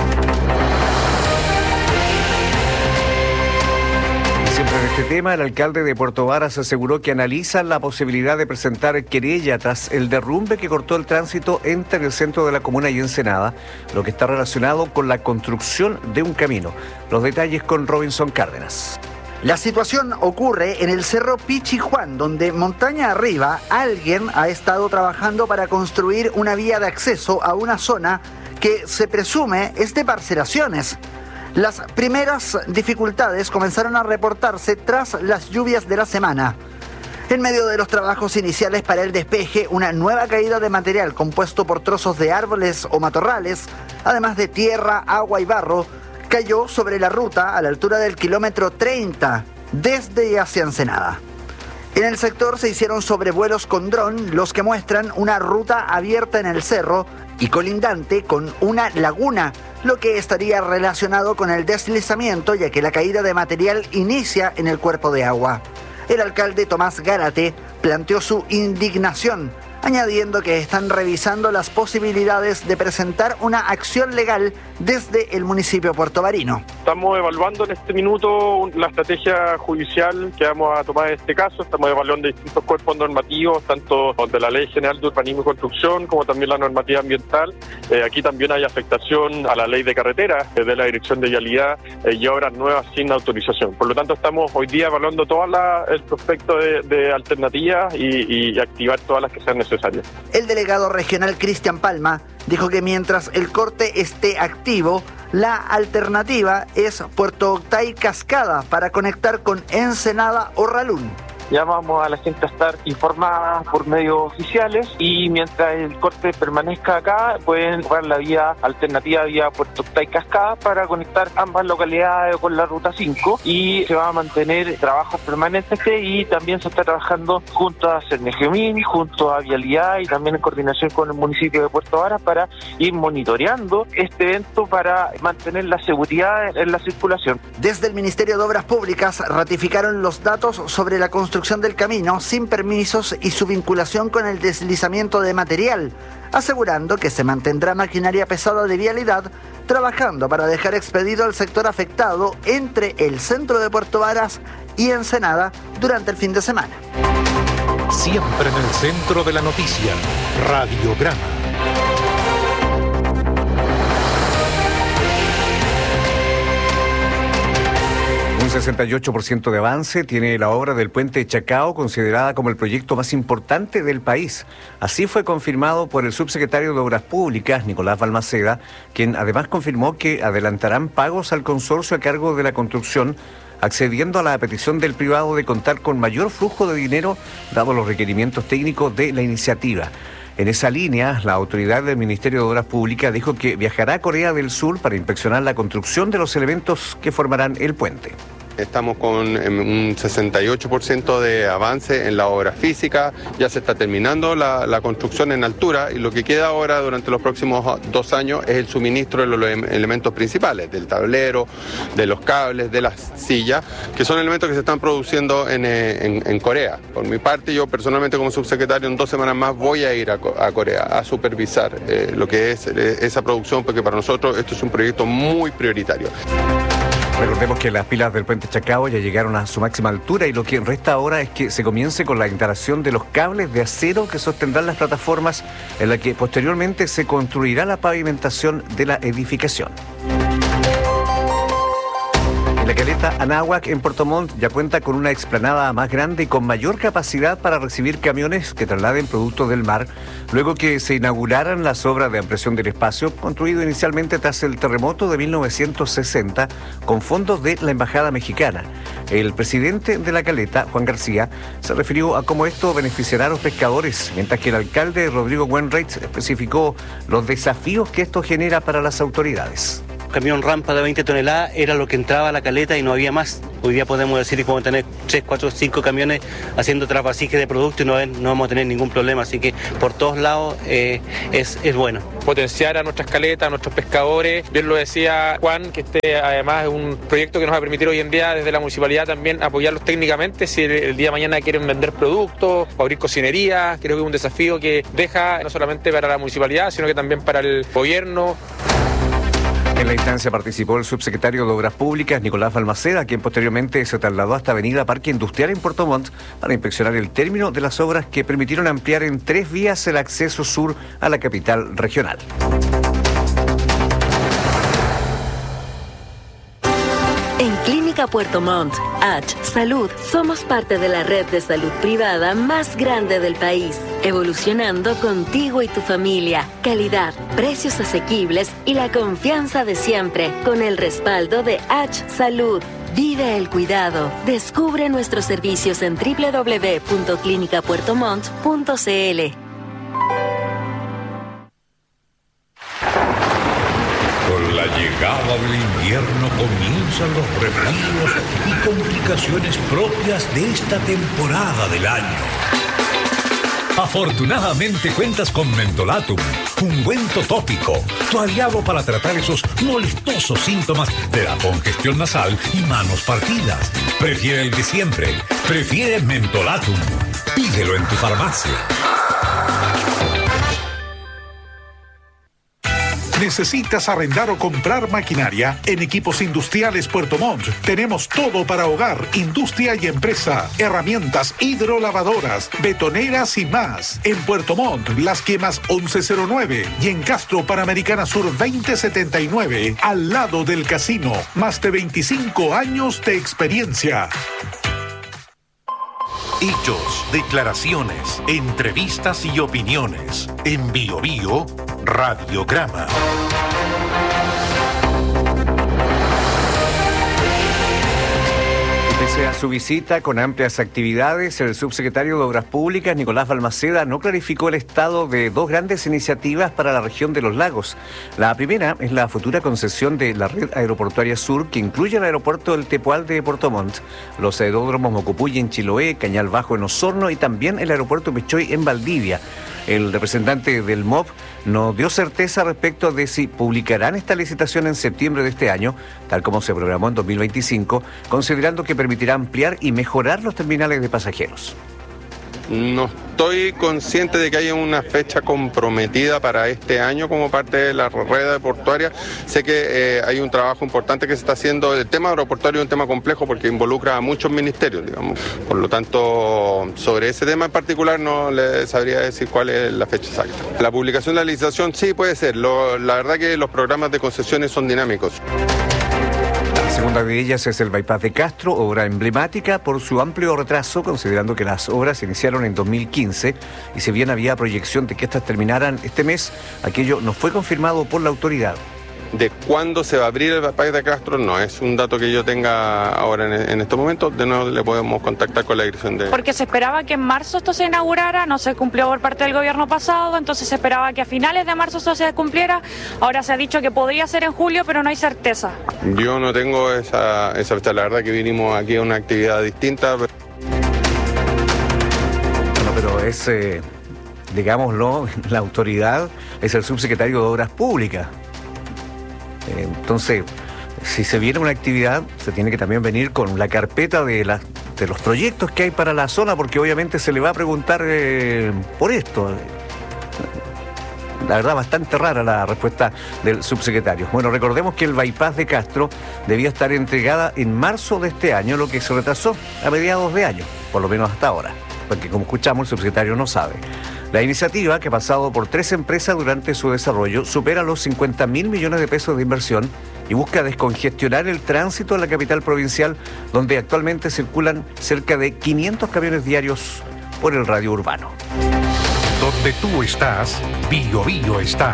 Speaker 14: Siempre en este tema, el alcalde de Puerto Varas aseguró que analiza la posibilidad de presentar querella tras el derrumbe que cortó el tránsito entre el centro de la comuna y Ensenada, lo que está relacionado con la construcción de un camino. Los detalles con Robinson Cárdenas.
Speaker 19: La situación ocurre en el Cerro Pichijuán, donde montaña arriba alguien ha estado trabajando para construir una vía de acceso a una zona que se presume es de parcelaciones. Las primeras dificultades comenzaron a reportarse tras las lluvias de la semana. En medio de los trabajos iniciales para el despeje, una nueva caída de material compuesto por trozos de árboles o matorrales, además de tierra, agua y barro, cayó sobre la ruta a la altura del kilómetro 30, desde y hacia Ensenada. En el sector se hicieron sobrevuelos con dron, los que muestran una ruta abierta en el cerro y colindante con una laguna, lo que estaría relacionado con el deslizamiento, ya que la caída de material inicia en el cuerpo de agua. El alcalde Tomás Gárate planteó su indignación, añadiendo que están revisando las posibilidades de presentar una acción legal desde el municipio puertovarino. Estamos evaluando en este minuto la estrategia judicial que vamos a tomar en este caso. Estamos evaluando distintos cuerpos normativos, tanto de la Ley General de Urbanismo y Construcción como también la normativa ambiental. Aquí también hay afectación a la Ley de Carreteras de la Dirección de Vialidad y obras nuevas sin autorización. Por lo tanto, estamos hoy día evaluando todo el prospecto de alternativas y activar todas las que sean necesarias. El delegado regional Cristian Palma dijo que mientras el corte esté activo, la alternativa es Puerto Octay Cascada para conectar con Ensenada o Ralún.
Speaker 25: Llamamos a la gente a estar informada por medios oficiales y mientras el corte permanezca acá pueden jugar la vía alternativa vía Puerto Octay Cascada para conectar ambas localidades con la ruta 5 y se va a mantener trabajos permanentes y también se está trabajando junto a Cernegemin, junto a Vialidad y también en coordinación con el municipio de Puerto Varas para ir monitoreando este evento para mantener la seguridad en la circulación.
Speaker 19: Desde el Ministerio de Obras Públicas ratificaron los datos sobre la construcción del camino sin permisos y su vinculación con el deslizamiento de material, asegurando que se mantendrá maquinaria pesada de Vialidad trabajando para dejar expedito al sector afectado entre el centro de Puerto Varas y Ensenada durante el fin de semana.
Speaker 25: Siempre en el centro de la noticia, Radiograma.
Speaker 14: Un 68% de avance tiene la obra del puente Chacao, considerada como el proyecto más importante del país. Así fue confirmado por el subsecretario de Obras Públicas, Nicolás Balmaceda, quien además confirmó que adelantarán pagos al consorcio a cargo de la construcción, accediendo a la petición del privado de contar con mayor flujo de dinero, dado los requerimientos técnicos de la iniciativa. En esa línea, la autoridad del Ministerio de Obras Públicas dijo que viajará a Corea del Sur para inspeccionar la construcción de los elementos que formarán el puente.
Speaker 26: Estamos con un 68% de avance en la obra física, ya se está terminando la construcción en altura y lo que queda ahora durante los próximos 2 años es el suministro de los elementos principales, del tablero, de los cables, de las sillas, que son elementos que se están produciendo en Corea. Por mi parte, yo personalmente como subsecretario en 2 semanas más voy a ir a Corea a supervisar lo que es esa producción, porque para nosotros esto es un proyecto muy prioritario.
Speaker 14: Recordemos que las pilas del puente Chacao ya llegaron a su máxima altura y lo que resta ahora es que se comience con la instalación de los cables de acero que sostendrán las plataformas en la que posteriormente se construirá la pavimentación de la edificación. La caleta Anáhuac en Puerto Montt ya cuenta con una explanada más grande y con mayor capacidad para recibir camiones que trasladen productos del mar, luego que se inauguraran las obras de ampliación del espacio, construido inicialmente tras el terremoto de 1960 con fondos de la Embajada Mexicana. El presidente de la caleta, Juan García, se refirió a cómo esto beneficiará a los pescadores, mientras que el alcalde Rodrigo Wenreitz especificó los desafíos que esto genera para las autoridades.
Speaker 2: Camión rampa de 20 toneladas era lo que entraba a la caleta y no había más. Hoy día podemos decir que podemos tener 3, 4, 5 camiones haciendo trasvasique de producto y no vamos a tener ningún problema. Así que por todos lados es bueno.
Speaker 3: Potenciar a nuestras caletas, a nuestros pescadores. Bien lo decía Juan, que este además es un proyecto que nos va a permitir hoy en día desde la municipalidad también apoyarlos técnicamente si el día de mañana quieren vender productos o abrir cocinerías. Creo que es un desafío que deja no solamente para la municipalidad, sino que también para el gobierno.
Speaker 14: En la instancia participó el subsecretario de Obras Públicas, Nicolás Balmaceda, quien posteriormente se trasladó hasta Avenida Parque Industrial en Puerto Montt para inspeccionar el término de las obras que permitieron ampliar en 3 vías el acceso sur a la capital regional.
Speaker 10: En Clínica Puerto Montt, H Salud, somos parte de la red de salud privada más grande del país, evolucionando contigo y tu familia. Calidad, precios asequibles y la confianza de siempre, con el respaldo de H Salud. Vive el cuidado. Descubre nuestros servicios en www.clinicapuertomont.cl.
Speaker 16: Con la llegada del invierno comienzan los resfríos y complicaciones propias de esta temporada del año. Afortunadamente cuentas con Mentolatum, ungüento tópico, tu aliado para tratar esos molestosos síntomas de la congestión nasal y manos partidas. Prefiere el de siempre, prefiere Mentolatum. Pídelo en tu farmacia.
Speaker 25: ¿Necesitas arrendar o comprar maquinaria? En Equipos Industriales Puerto Montt tenemos todo para hogar, industria y empresa. Herramientas hidrolavadoras, betoneras y más. En Puerto Montt, Las Quemas 1109 y en Castro Panamericana Sur 2079, al lado del casino. Más de 25 años de experiencia.
Speaker 20: Hechos, declaraciones, entrevistas y opiniones. En Bio Bio, Radiograma.
Speaker 14: Pese a su visita con amplias actividades, el subsecretario de Obras Públicas, Nicolás Balmaceda, no clarificó el estado de 2 grandes iniciativas para la región de los lagos. La primera es la futura concesión de la red aeroportuaria sur, que incluye el aeropuerto del Tepual de Puerto Montt, los aeródromos Mocopuy en Chiloé, Cañal Bajo en Osorno y también el aeropuerto Pechoy en Valdivia. El representante del MOP no dio certeza respecto de si publicarán esta licitación en septiembre de este año, tal como se programó en 2025, considerando que permitirá ampliar y mejorar los terminales de pasajeros.
Speaker 21: No estoy consciente de que haya una fecha comprometida para este año como parte de la red aeroportuaria. Sé que hay un trabajo importante que se está haciendo. El tema aeroportuario es un tema complejo porque involucra a muchos ministerios, digamos. Por lo tanto, sobre ese tema en particular no le sabría decir cuál es la fecha exacta. La publicación de la licitación sí puede ser. La verdad que los programas de concesiones son dinámicos.
Speaker 14: La segunda de ellas es el Bypass de Castro, obra emblemática por su amplio retraso, considerando que las obras se iniciaron en 2015 y si bien había proyección de que estas terminaran este mes, aquello no fue confirmado por la autoridad.
Speaker 21: De cuándo se va a abrir el Bypass de Castro no es un dato que yo tenga ahora en estos momentos. De nuevo le podemos contactar con la dirección de...
Speaker 22: Porque se esperaba que en marzo esto se inaugurara, no se cumplió por parte del gobierno pasado, entonces se esperaba que a finales de marzo esto se cumpliera. Ahora se ha dicho que podría ser en julio, pero no hay certeza.
Speaker 21: Yo no tengo esa fecha, la verdad que vinimos aquí a una actividad distinta.
Speaker 14: Bueno, pero es, digámoslo, la autoridad es el subsecretario de Obras Públicas. Entonces, si se viene una actividad, se tiene que también venir con la carpeta de los proyectos que hay para la zona, porque obviamente se le va a preguntar por esto. La verdad, bastante rara la respuesta del subsecretario. Bueno, recordemos que el bypass de Castro debía estar entregada en marzo de este año, lo que se retrasó a mediados de año, por lo menos hasta ahora, porque como escuchamos, el subsecretario no sabe. La iniciativa, que ha pasado por 3 empresas durante su desarrollo, supera los 50.000 millones de pesos de inversión y busca descongestionar el tránsito en la capital provincial, donde actualmente circulan cerca de 500 camiones diarios por el radio urbano.
Speaker 20: Donde tú estás, Bio Bio está.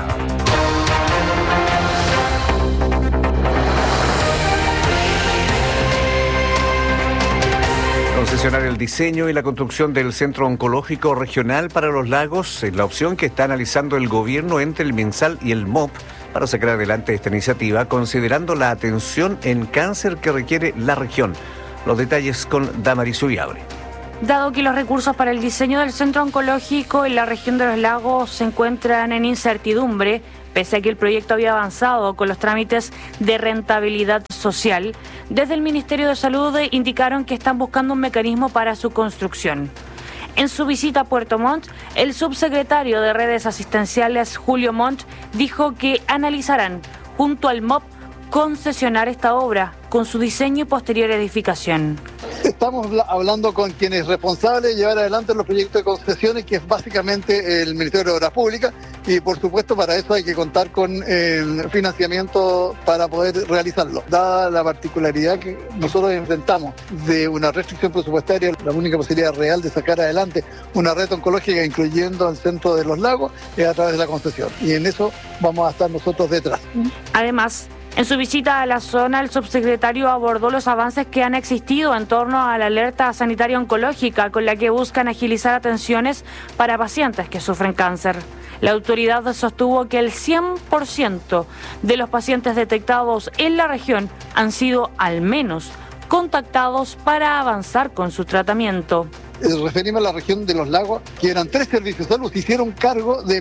Speaker 14: Concesionar el diseño y la construcción del Centro Oncológico Regional para los Lagos es la opción que está analizando el gobierno entre el MinSal y el MOP para sacar adelante esta iniciativa, considerando la atención en cáncer que requiere la región. Los detalles con Damaris Ubiabre.
Speaker 22: Dado que los recursos para el diseño del centro oncológico en la región de los lagos se encuentran en incertidumbre, pese a que el proyecto había avanzado con los trámites de rentabilidad social, desde el Ministerio de Salud indicaron que están buscando un mecanismo para su construcción. En su visita a Puerto Montt, el subsecretario de Redes Asistenciales, Julio Montt, dijo que analizarán junto al MOP concesionar esta obra con su diseño y posterior edificación.
Speaker 1: Estamos hablando con quien es responsable de llevar adelante los proyectos de concesiones, que es básicamente el Ministerio de Obras Públicas, y por supuesto para eso hay que contar con financiamiento para poder realizarlo. Dada la particularidad que nosotros enfrentamos de una restricción presupuestaria, la única posibilidad real de sacar adelante una red oncológica incluyendo el centro de los lagos es a través de la concesión, y en eso vamos a estar nosotros detrás.
Speaker 22: Además, en su visita a la zona, el subsecretario abordó los avances que han existido en torno a la alerta sanitaria oncológica, con la que buscan agilizar atenciones para pacientes que sufren cáncer. La autoridad sostuvo que el 100% de los pacientes detectados en la región han sido al menos contactados para avanzar con su tratamiento.
Speaker 1: Referimos a la región de los lagos, que eran 3 servicios de salud, se hicieron cargo de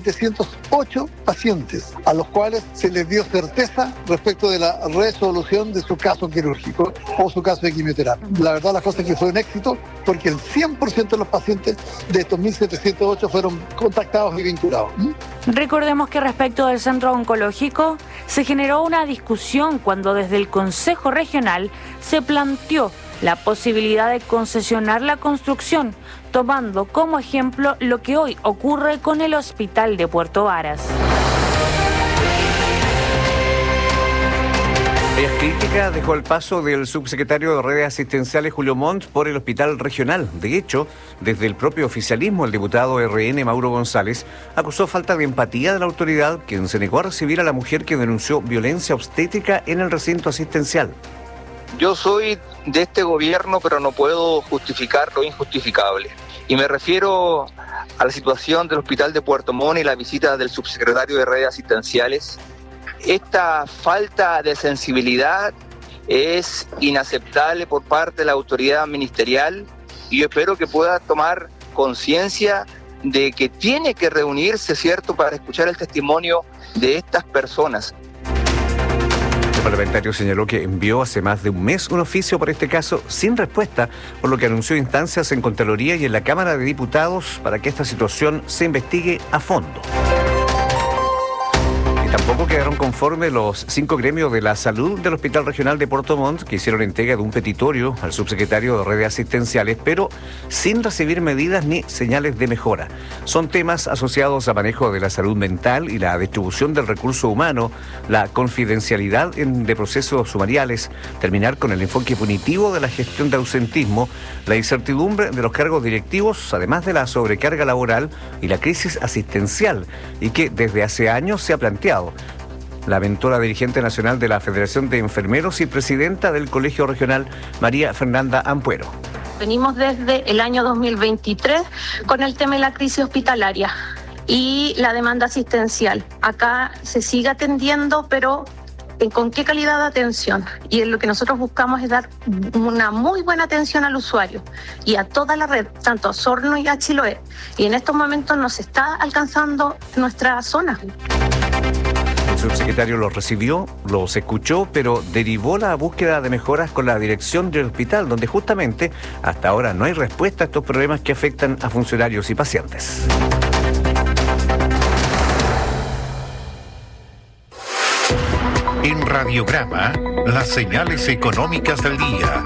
Speaker 1: 1.708 pacientes, a los cuales se les dio certeza respecto de la resolución de su caso quirúrgico o su caso de quimioterapia. La verdad, las cosas es que fue un éxito, porque el 100% de los pacientes de estos 1.708 fueron contactados y vinculados.
Speaker 22: Recordemos que respecto del centro oncológico, se generó una discusión cuando desde el Consejo Regional se planteó la posibilidad de concesionar la construcción, tomando como ejemplo lo que hoy ocurre con el Hospital de Puerto Varas.
Speaker 14: Varias críticas dejó el paso del subsecretario de Redes Asistenciales Julio Montt por el Hospital Regional. De hecho, desde el propio oficialismo, el diputado RN Mauro González acusó falta de empatía de la autoridad, quien se negó a recibir a la mujer que denunció violencia obstétrica en el recinto asistencial.
Speaker 4: Yo soy de este gobierno, pero no puedo justificar lo injustificable. Y me refiero a la situación del Hospital de Puerto Montt y la visita del subsecretario de Redes Asistenciales. Esta falta de sensibilidad es inaceptable por parte de la autoridad ministerial, y yo espero que pueda tomar conciencia de que tiene que reunirse, ¿cierto?, para escuchar el testimonio de estas personas.
Speaker 14: El parlamentario señaló que envió hace más de un mes un oficio por este caso sin respuesta, por lo que anunció instancias en Contraloría y en la Cámara de Diputados para que esta situación se investigue a fondo. Tampoco quedaron conformes los 5 gremios de la salud del Hospital Regional de Puerto Montt, que hicieron entrega de un petitorio al subsecretario de Redes Asistenciales, pero sin recibir medidas ni señales de mejora. Son temas asociados a manejo de la salud mental y la distribución del recurso humano, la confidencialidad de procesos sumariales, terminar con el enfoque punitivo de la gestión de ausentismo, la incertidumbre de los cargos directivos, además de la sobrecarga laboral y la crisis asistencial, y que desde hace años se ha planteado. Lamentó la dirigente nacional de la Federación de Enfermeros y presidenta del Colegio Regional, María Fernanda Ampuero.
Speaker 6: Venimos desde el año 2023 con el tema de la crisis hospitalaria y la demanda asistencial. Acá se sigue atendiendo, pero ¿con qué calidad de atención? Y lo que nosotros buscamos es dar una muy buena atención al usuario y a toda la red, tanto a Osorno y a Chiloé. Y en estos momentos nos está alcanzando nuestra zona.
Speaker 14: El subsecretario los recibió, los escuchó, pero derivó la búsqueda de mejoras con la dirección del hospital, donde justamente hasta ahora no hay respuesta a estos problemas que afectan a funcionarios y pacientes.
Speaker 25: Radiograma, las señales económicas del día.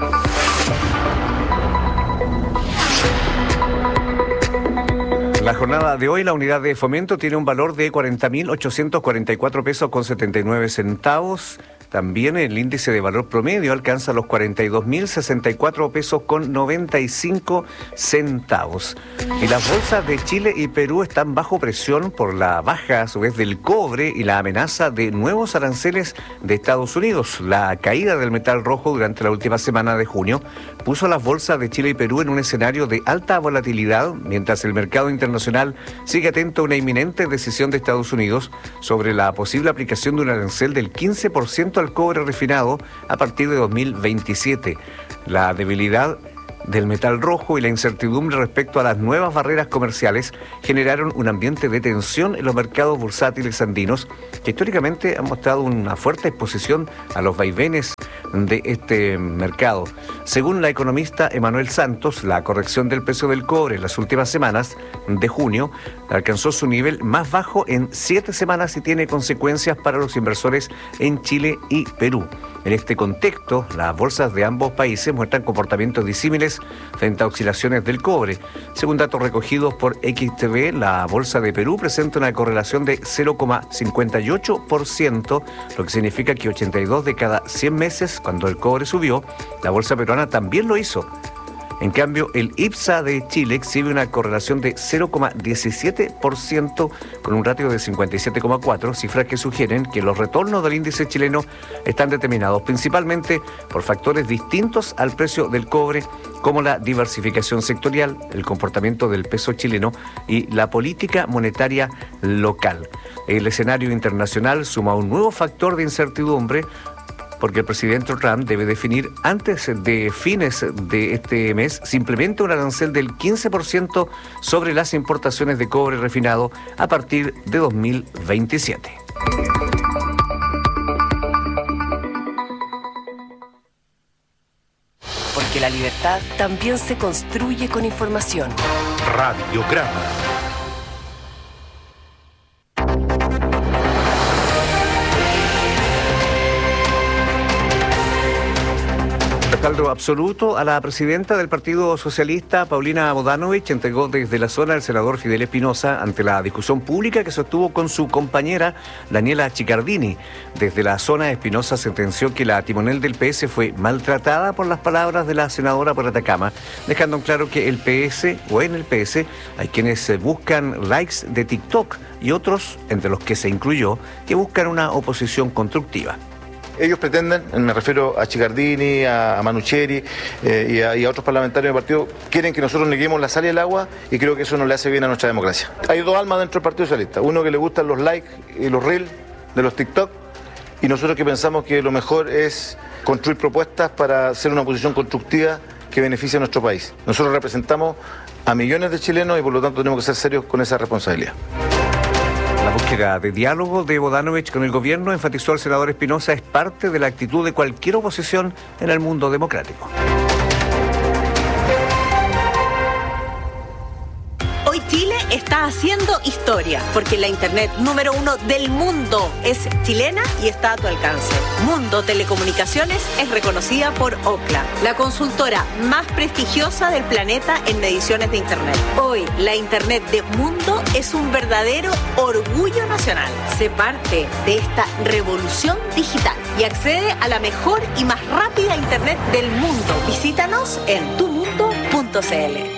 Speaker 14: La jornada de hoy, la unidad de fomento tiene un valor de 40.844 pesos con 79 centavos. También el índice de valor promedio alcanza los 42.064 pesos con 95 centavos. Y las bolsas de Chile y Perú están bajo presión por la baja, a su vez, del cobre y la amenaza de nuevos aranceles de Estados Unidos. La caída del metal rojo durante la última semana de junio puso a las bolsas de Chile y Perú en un escenario de alta volatilidad, mientras el mercado internacional sigue atento a una inminente decisión de Estados Unidos sobre la posible aplicación de un arancel del 15% al cobre refinado a partir de 2027. La debilidad del metal rojo y la incertidumbre respecto a las nuevas barreras comerciales generaron un ambiente de tensión en los mercados bursátiles andinos, que históricamente han mostrado una fuerte exposición a los vaivenes de este mercado. Según la economista Emanuel Santos, la corrección del precio del cobre en las últimas semanas de junio alcanzó su nivel más bajo en 7 semanas y tiene consecuencias para los inversores en Chile y Perú. En este contexto, las bolsas de ambos países muestran comportamientos disímiles frente a oscilaciones del cobre. Según datos recogidos por XTV, la bolsa de Perú presenta una correlación de 0,58%, lo que significa que 82 de cada 100 meses, cuando el cobre subió, la bolsa peruana también lo hizo. En cambio, el IPSA de Chile exhibe una correlación de 0,17% con un ratio de 57,4, cifras que sugieren que los retornos del índice chileno están determinados principalmente por factores distintos al precio del cobre, como la diversificación sectorial, el comportamiento del peso chileno y la política monetaria local. El escenario internacional suma un nuevo factor de incertidumbre, porque el presidente Trump debe definir antes de fines de este mes simplemente un arancel del 15% sobre las importaciones de cobre refinado a partir de 2027.
Speaker 18: Porque la libertad también se construye con información.
Speaker 25: Radiograma.
Speaker 14: Respaldo absoluto a la presidenta del Partido Socialista, Paulina Bodanovich, entregó desde la zona el senador Fidel Espinosa ante la discusión pública que sostuvo con su compañera Daniela Chiccardini. Desde la zona, Espinosa sentenció que la timonel del PS fue maltratada por las palabras de la senadora por Atacama, dejando en claro que el PS o en el PS hay quienes buscan likes de TikTok y otros, entre los que se incluyó, que buscan una oposición constructiva.
Speaker 7: Ellos pretenden, me refiero a Chiccardini, a Manucheri y a otros parlamentarios del partido, quieren que nosotros neguemos la sal y el agua, y creo que eso no le hace bien a nuestra democracia. Hay dos almas dentro del Partido Socialista, uno que le gustan los likes y los reels de los TikTok, y nosotros que pensamos que lo mejor es construir propuestas para hacer una oposición constructiva que beneficie a nuestro país. Nosotros representamos a millones de chilenos y por lo tanto tenemos que ser serios con esa responsabilidad.
Speaker 14: La búsqueda de diálogo de Bodanovich con el gobierno, enfatizó el senador Espinosa, es parte de la actitud de cualquier oposición en el mundo democrático.
Speaker 8: Hoy Chile está haciendo historia, porque la internet número 1 del mundo es chilena y está a tu alcance. Mundo Telecomunicaciones es reconocida por Ookla, la consultora más prestigiosa del planeta en mediciones de internet. Hoy, la internet de Mundo es un verdadero orgullo nacional. Sé parte de esta revolución digital y accede a la mejor y más rápida internet del mundo. Visítanos en tumundo.cl.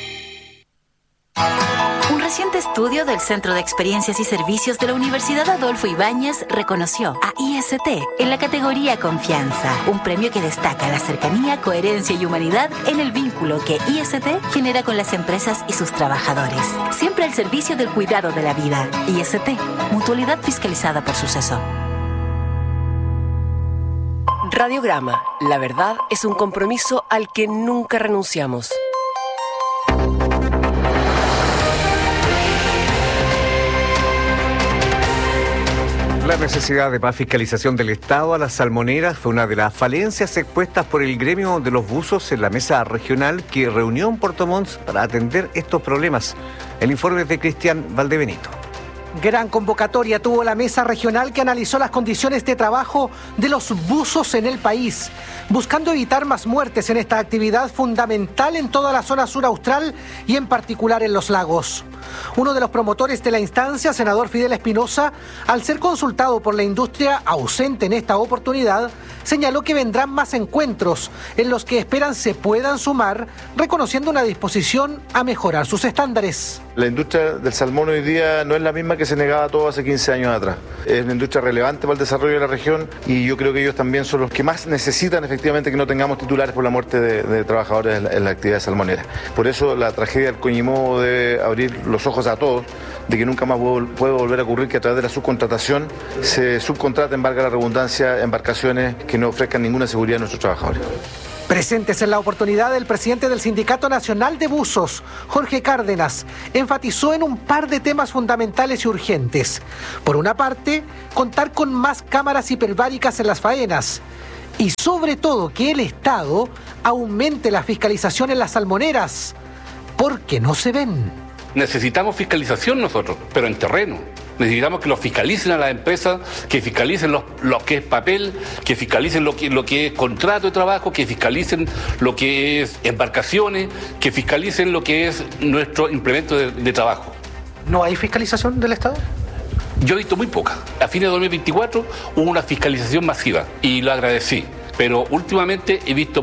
Speaker 9: Un reciente estudio del Centro de Experiencias y Servicios de la Universidad Adolfo Ibáñez reconoció a IST en la categoría Confianza, un premio que destaca la cercanía, coherencia y humanidad en el vínculo que IST genera con las empresas y sus trabajadores. Siempre al servicio del cuidado de la vida. IST, mutualidad fiscalizada por Suceso.
Speaker 18: Radiograma. La verdad es un compromiso al que nunca renunciamos.
Speaker 14: La necesidad de más fiscalización del Estado a las salmoneras fue una de las falencias expuestas por el gremio de los buzos en la mesa regional que reunió en Puerto Montt para atender estos problemas. El informe es de Cristian Valdebenito.
Speaker 5: Gran convocatoria tuvo la mesa regional que analizó las condiciones de trabajo de los buzos en el país, buscando evitar más muertes en esta actividad fundamental en toda la zona sur austral y en particular en los lagos. Uno de los promotores de la instancia, senador Fidel Espinosa, al ser consultado por la industria ausente en esta oportunidad, señaló que vendrán más encuentros en los que esperan se puedan sumar, reconociendo una disposición a mejorar sus estándares.
Speaker 7: La industria del salmón hoy día no es la misma que se negaba todo hace 15 años atrás. Es una industria relevante para el desarrollo de la región y yo creo que ellos también son los que más necesitan efectivamente que no tengamos titulares por la muerte de trabajadores en la actividad salmonera. Por eso la tragedia del Coñimó debe abrir los ojos a todos de que nunca más puede volver a ocurrir que a través de la subcontratación se subcontraten, valga la redundancia, embarcaciones que no ofrezcan ninguna seguridad a nuestros trabajadores.
Speaker 5: Presentes en la oportunidad, el presidente del Sindicato Nacional de Buzos, Jorge Cárdenas, enfatizó en un par de temas fundamentales y urgentes. Por una parte, contar con más cámaras hiperbáricas en las faenas y sobre todo que el Estado aumente la fiscalización en las salmoneras, porque no se ven.
Speaker 11: Necesitamos fiscalización nosotros, pero en terreno. Necesitamos que los fiscalicen a las empresas, que fiscalicen lo que es papel, que fiscalicen lo que es contrato de trabajo, que fiscalicen lo que es embarcaciones, que fiscalicen lo que es nuestro implemento de trabajo.
Speaker 5: ¿No hay fiscalización del Estado?
Speaker 11: Yo he visto muy poca. A fines de 2024 hubo una fiscalización masiva y lo agradecí, pero últimamente he visto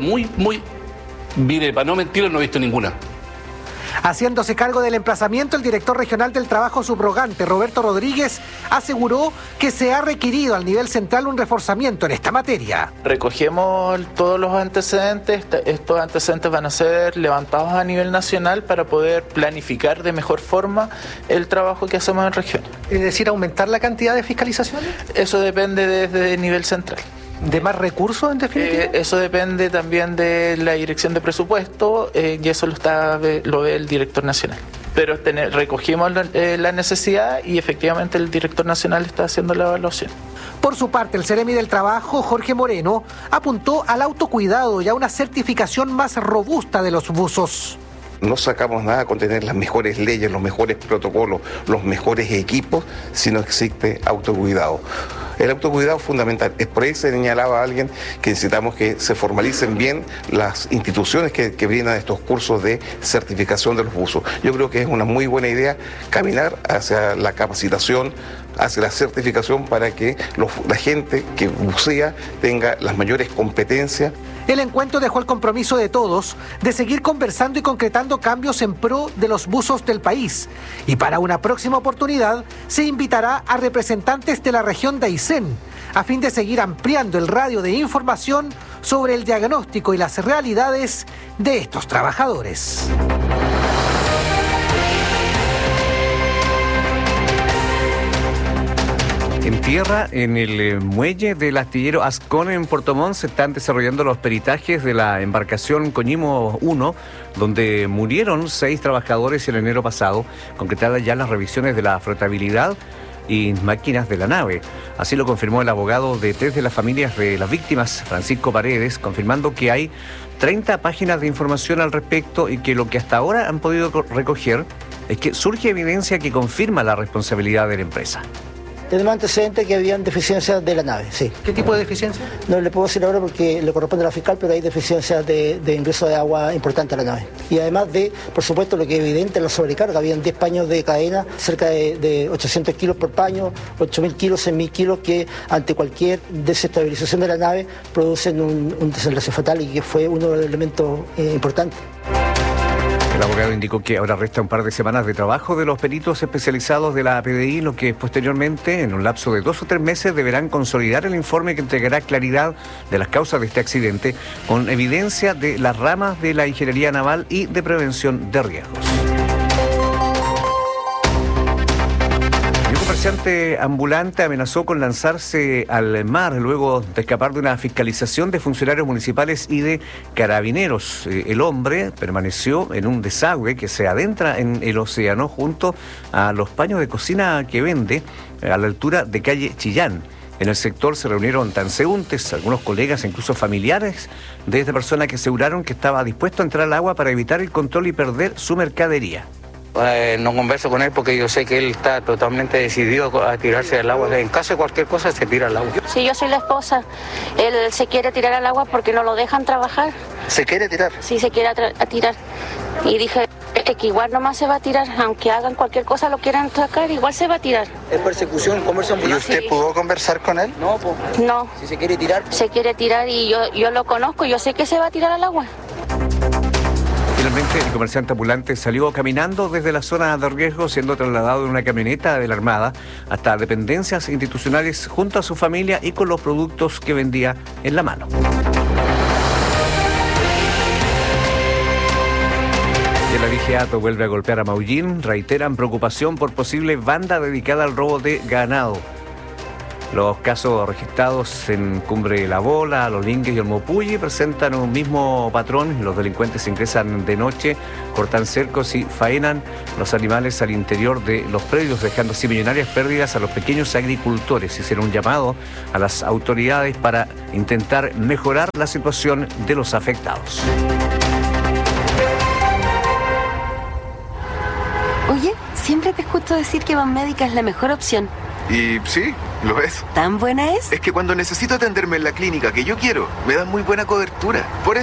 Speaker 11: mire, para no mentir, no he visto ninguna.
Speaker 5: Haciéndose cargo del emplazamiento, el director regional del trabajo subrogante, Roberto Rodríguez, aseguró que se ha requerido al nivel central un reforzamiento en esta materia.
Speaker 12: Recogemos todos los antecedentes, estos antecedentes van a ser levantados a nivel nacional para poder planificar de mejor forma el trabajo que hacemos en región.
Speaker 5: ¿Es decir, aumentar la cantidad de fiscalizaciones?
Speaker 12: Eso depende desde el nivel central.
Speaker 5: ¿De más recursos en definitiva?
Speaker 12: Eso depende también de la dirección de presupuesto y eso lo ve el director nacional. Pero recogimos la necesidad y efectivamente el director nacional está haciendo la evaluación.
Speaker 5: Por su parte, el Seremi del Trabajo, Jorge Moreno, apuntó al autocuidado y a una certificación más robusta de los buzos.
Speaker 13: No sacamos nada con tener las mejores leyes, los mejores protocolos, los mejores equipos, si no existe autocuidado. El autocuidado es fundamental. Es por ahí se señalaba a alguien que necesitamos que se formalicen bien las instituciones que brindan estos cursos de certificación de los buzos. Yo creo que es una muy buena idea caminar hacia la capacitación, hacia la certificación para que la gente que bucea tenga las mayores competencias.
Speaker 5: El encuentro dejó el compromiso de todos de seguir conversando y concretando cambios en pro de los buzos del país. Y para una próxima oportunidad se invitará a representantes de la región de Aysén a fin de seguir ampliando el radio de información sobre el diagnóstico y las realidades de estos trabajadores.
Speaker 14: En tierra, en el muelle del astillero Ascón en Puerto Montt se están desarrollando los peritajes de la embarcación Coñimó 1, donde murieron 6 trabajadores el enero pasado, concretadas ya las revisiones de la flotabilidad y máquinas de la nave. Así lo confirmó el abogado de 3 de las familias de las víctimas, Francisco Paredes, confirmando que hay 30 páginas de información al respecto y que lo que hasta ahora han podido recoger es que surge evidencia que confirma la responsabilidad de la empresa.
Speaker 23: Tenemos antecedentes que habían deficiencias de la nave, sí.
Speaker 5: ¿Qué tipo de deficiencia?
Speaker 23: No le puedo decir ahora porque le corresponde a la fiscal, pero hay deficiencias de ingreso de agua importante a la nave. Y además de, por supuesto, lo que es evidente, la sobrecarga. Habían 10 paños de cadena, cerca de 800 kilos por paño, 8.000 kilos, 6.000 kilos, que ante cualquier desestabilización de la nave producen un desenlace fatal y que fue uno de los elementos importantes.
Speaker 14: El abogado indicó que ahora resta un par de semanas de trabajo de los peritos especializados de la PDI, lo que posteriormente, en un lapso de 2 o 3 meses, deberán consolidar el informe que entregará claridad de las causas de este accidente, con evidencia de las ramas de la ingeniería naval y de prevención de riesgos. Un comerciante ambulante amenazó con lanzarse al mar luego de escapar de una fiscalización de funcionarios municipales y de carabineros. El hombre permaneció en un desagüe que se adentra en el océano junto a los paños de cocina que vende a la altura de calle Chillán. En el sector se reunieron transeúntes, algunos colegas e incluso familiares de esta persona que aseguraron que estaba dispuesto a entrar al agua para evitar el control y perder su mercadería.
Speaker 2: No converso con él porque yo sé que él está totalmente decidido a tirarse al agua. En caso de cualquier cosa se tira al agua.
Speaker 6: Sí, yo soy la esposa. Él se quiere tirar al agua porque no lo dejan trabajar.
Speaker 2: ¿Se quiere tirar?
Speaker 6: Sí, se quiere tirar. Y dije que igual nomás se va a tirar, aunque hagan cualquier cosa, lo quieran sacar, igual se va a tirar.
Speaker 2: ¿Es persecución, comercio ambulante? ¿Y usted pudo conversar con él? No, pues.
Speaker 6: No.
Speaker 2: Si se quiere tirar.
Speaker 6: Se quiere tirar y yo lo conozco, yo sé que se va a tirar al agua.
Speaker 14: Finalmente, el comerciante ambulante salió caminando desde la zona de riesgo, siendo trasladado en una camioneta de la Armada hasta dependencias institucionales junto a su familia y con los productos que vendía en la mano. El avigiato vuelve a golpear a Maullín. Reiteran preocupación por posible banda dedicada al robo de ganado. Los casos registrados en Cumbre La Bola, Los Lingues y el Mopulli presentan un mismo patrón. Los delincuentes ingresan de noche, cortan cercos y faenan los animales al interior de los predios, dejando así millonarias pérdidas a los pequeños agricultores. Hicieron un llamado a las autoridades para intentar mejorar la situación de los afectados.
Speaker 10: Oye, siempre te escucho decir que Banmédica es la mejor opción.
Speaker 15: Y sí, lo es.
Speaker 10: ¿Tan buena es?
Speaker 15: Es que cuando necesito atenderme en la clínica que yo quiero, me dan muy buena cobertura. Por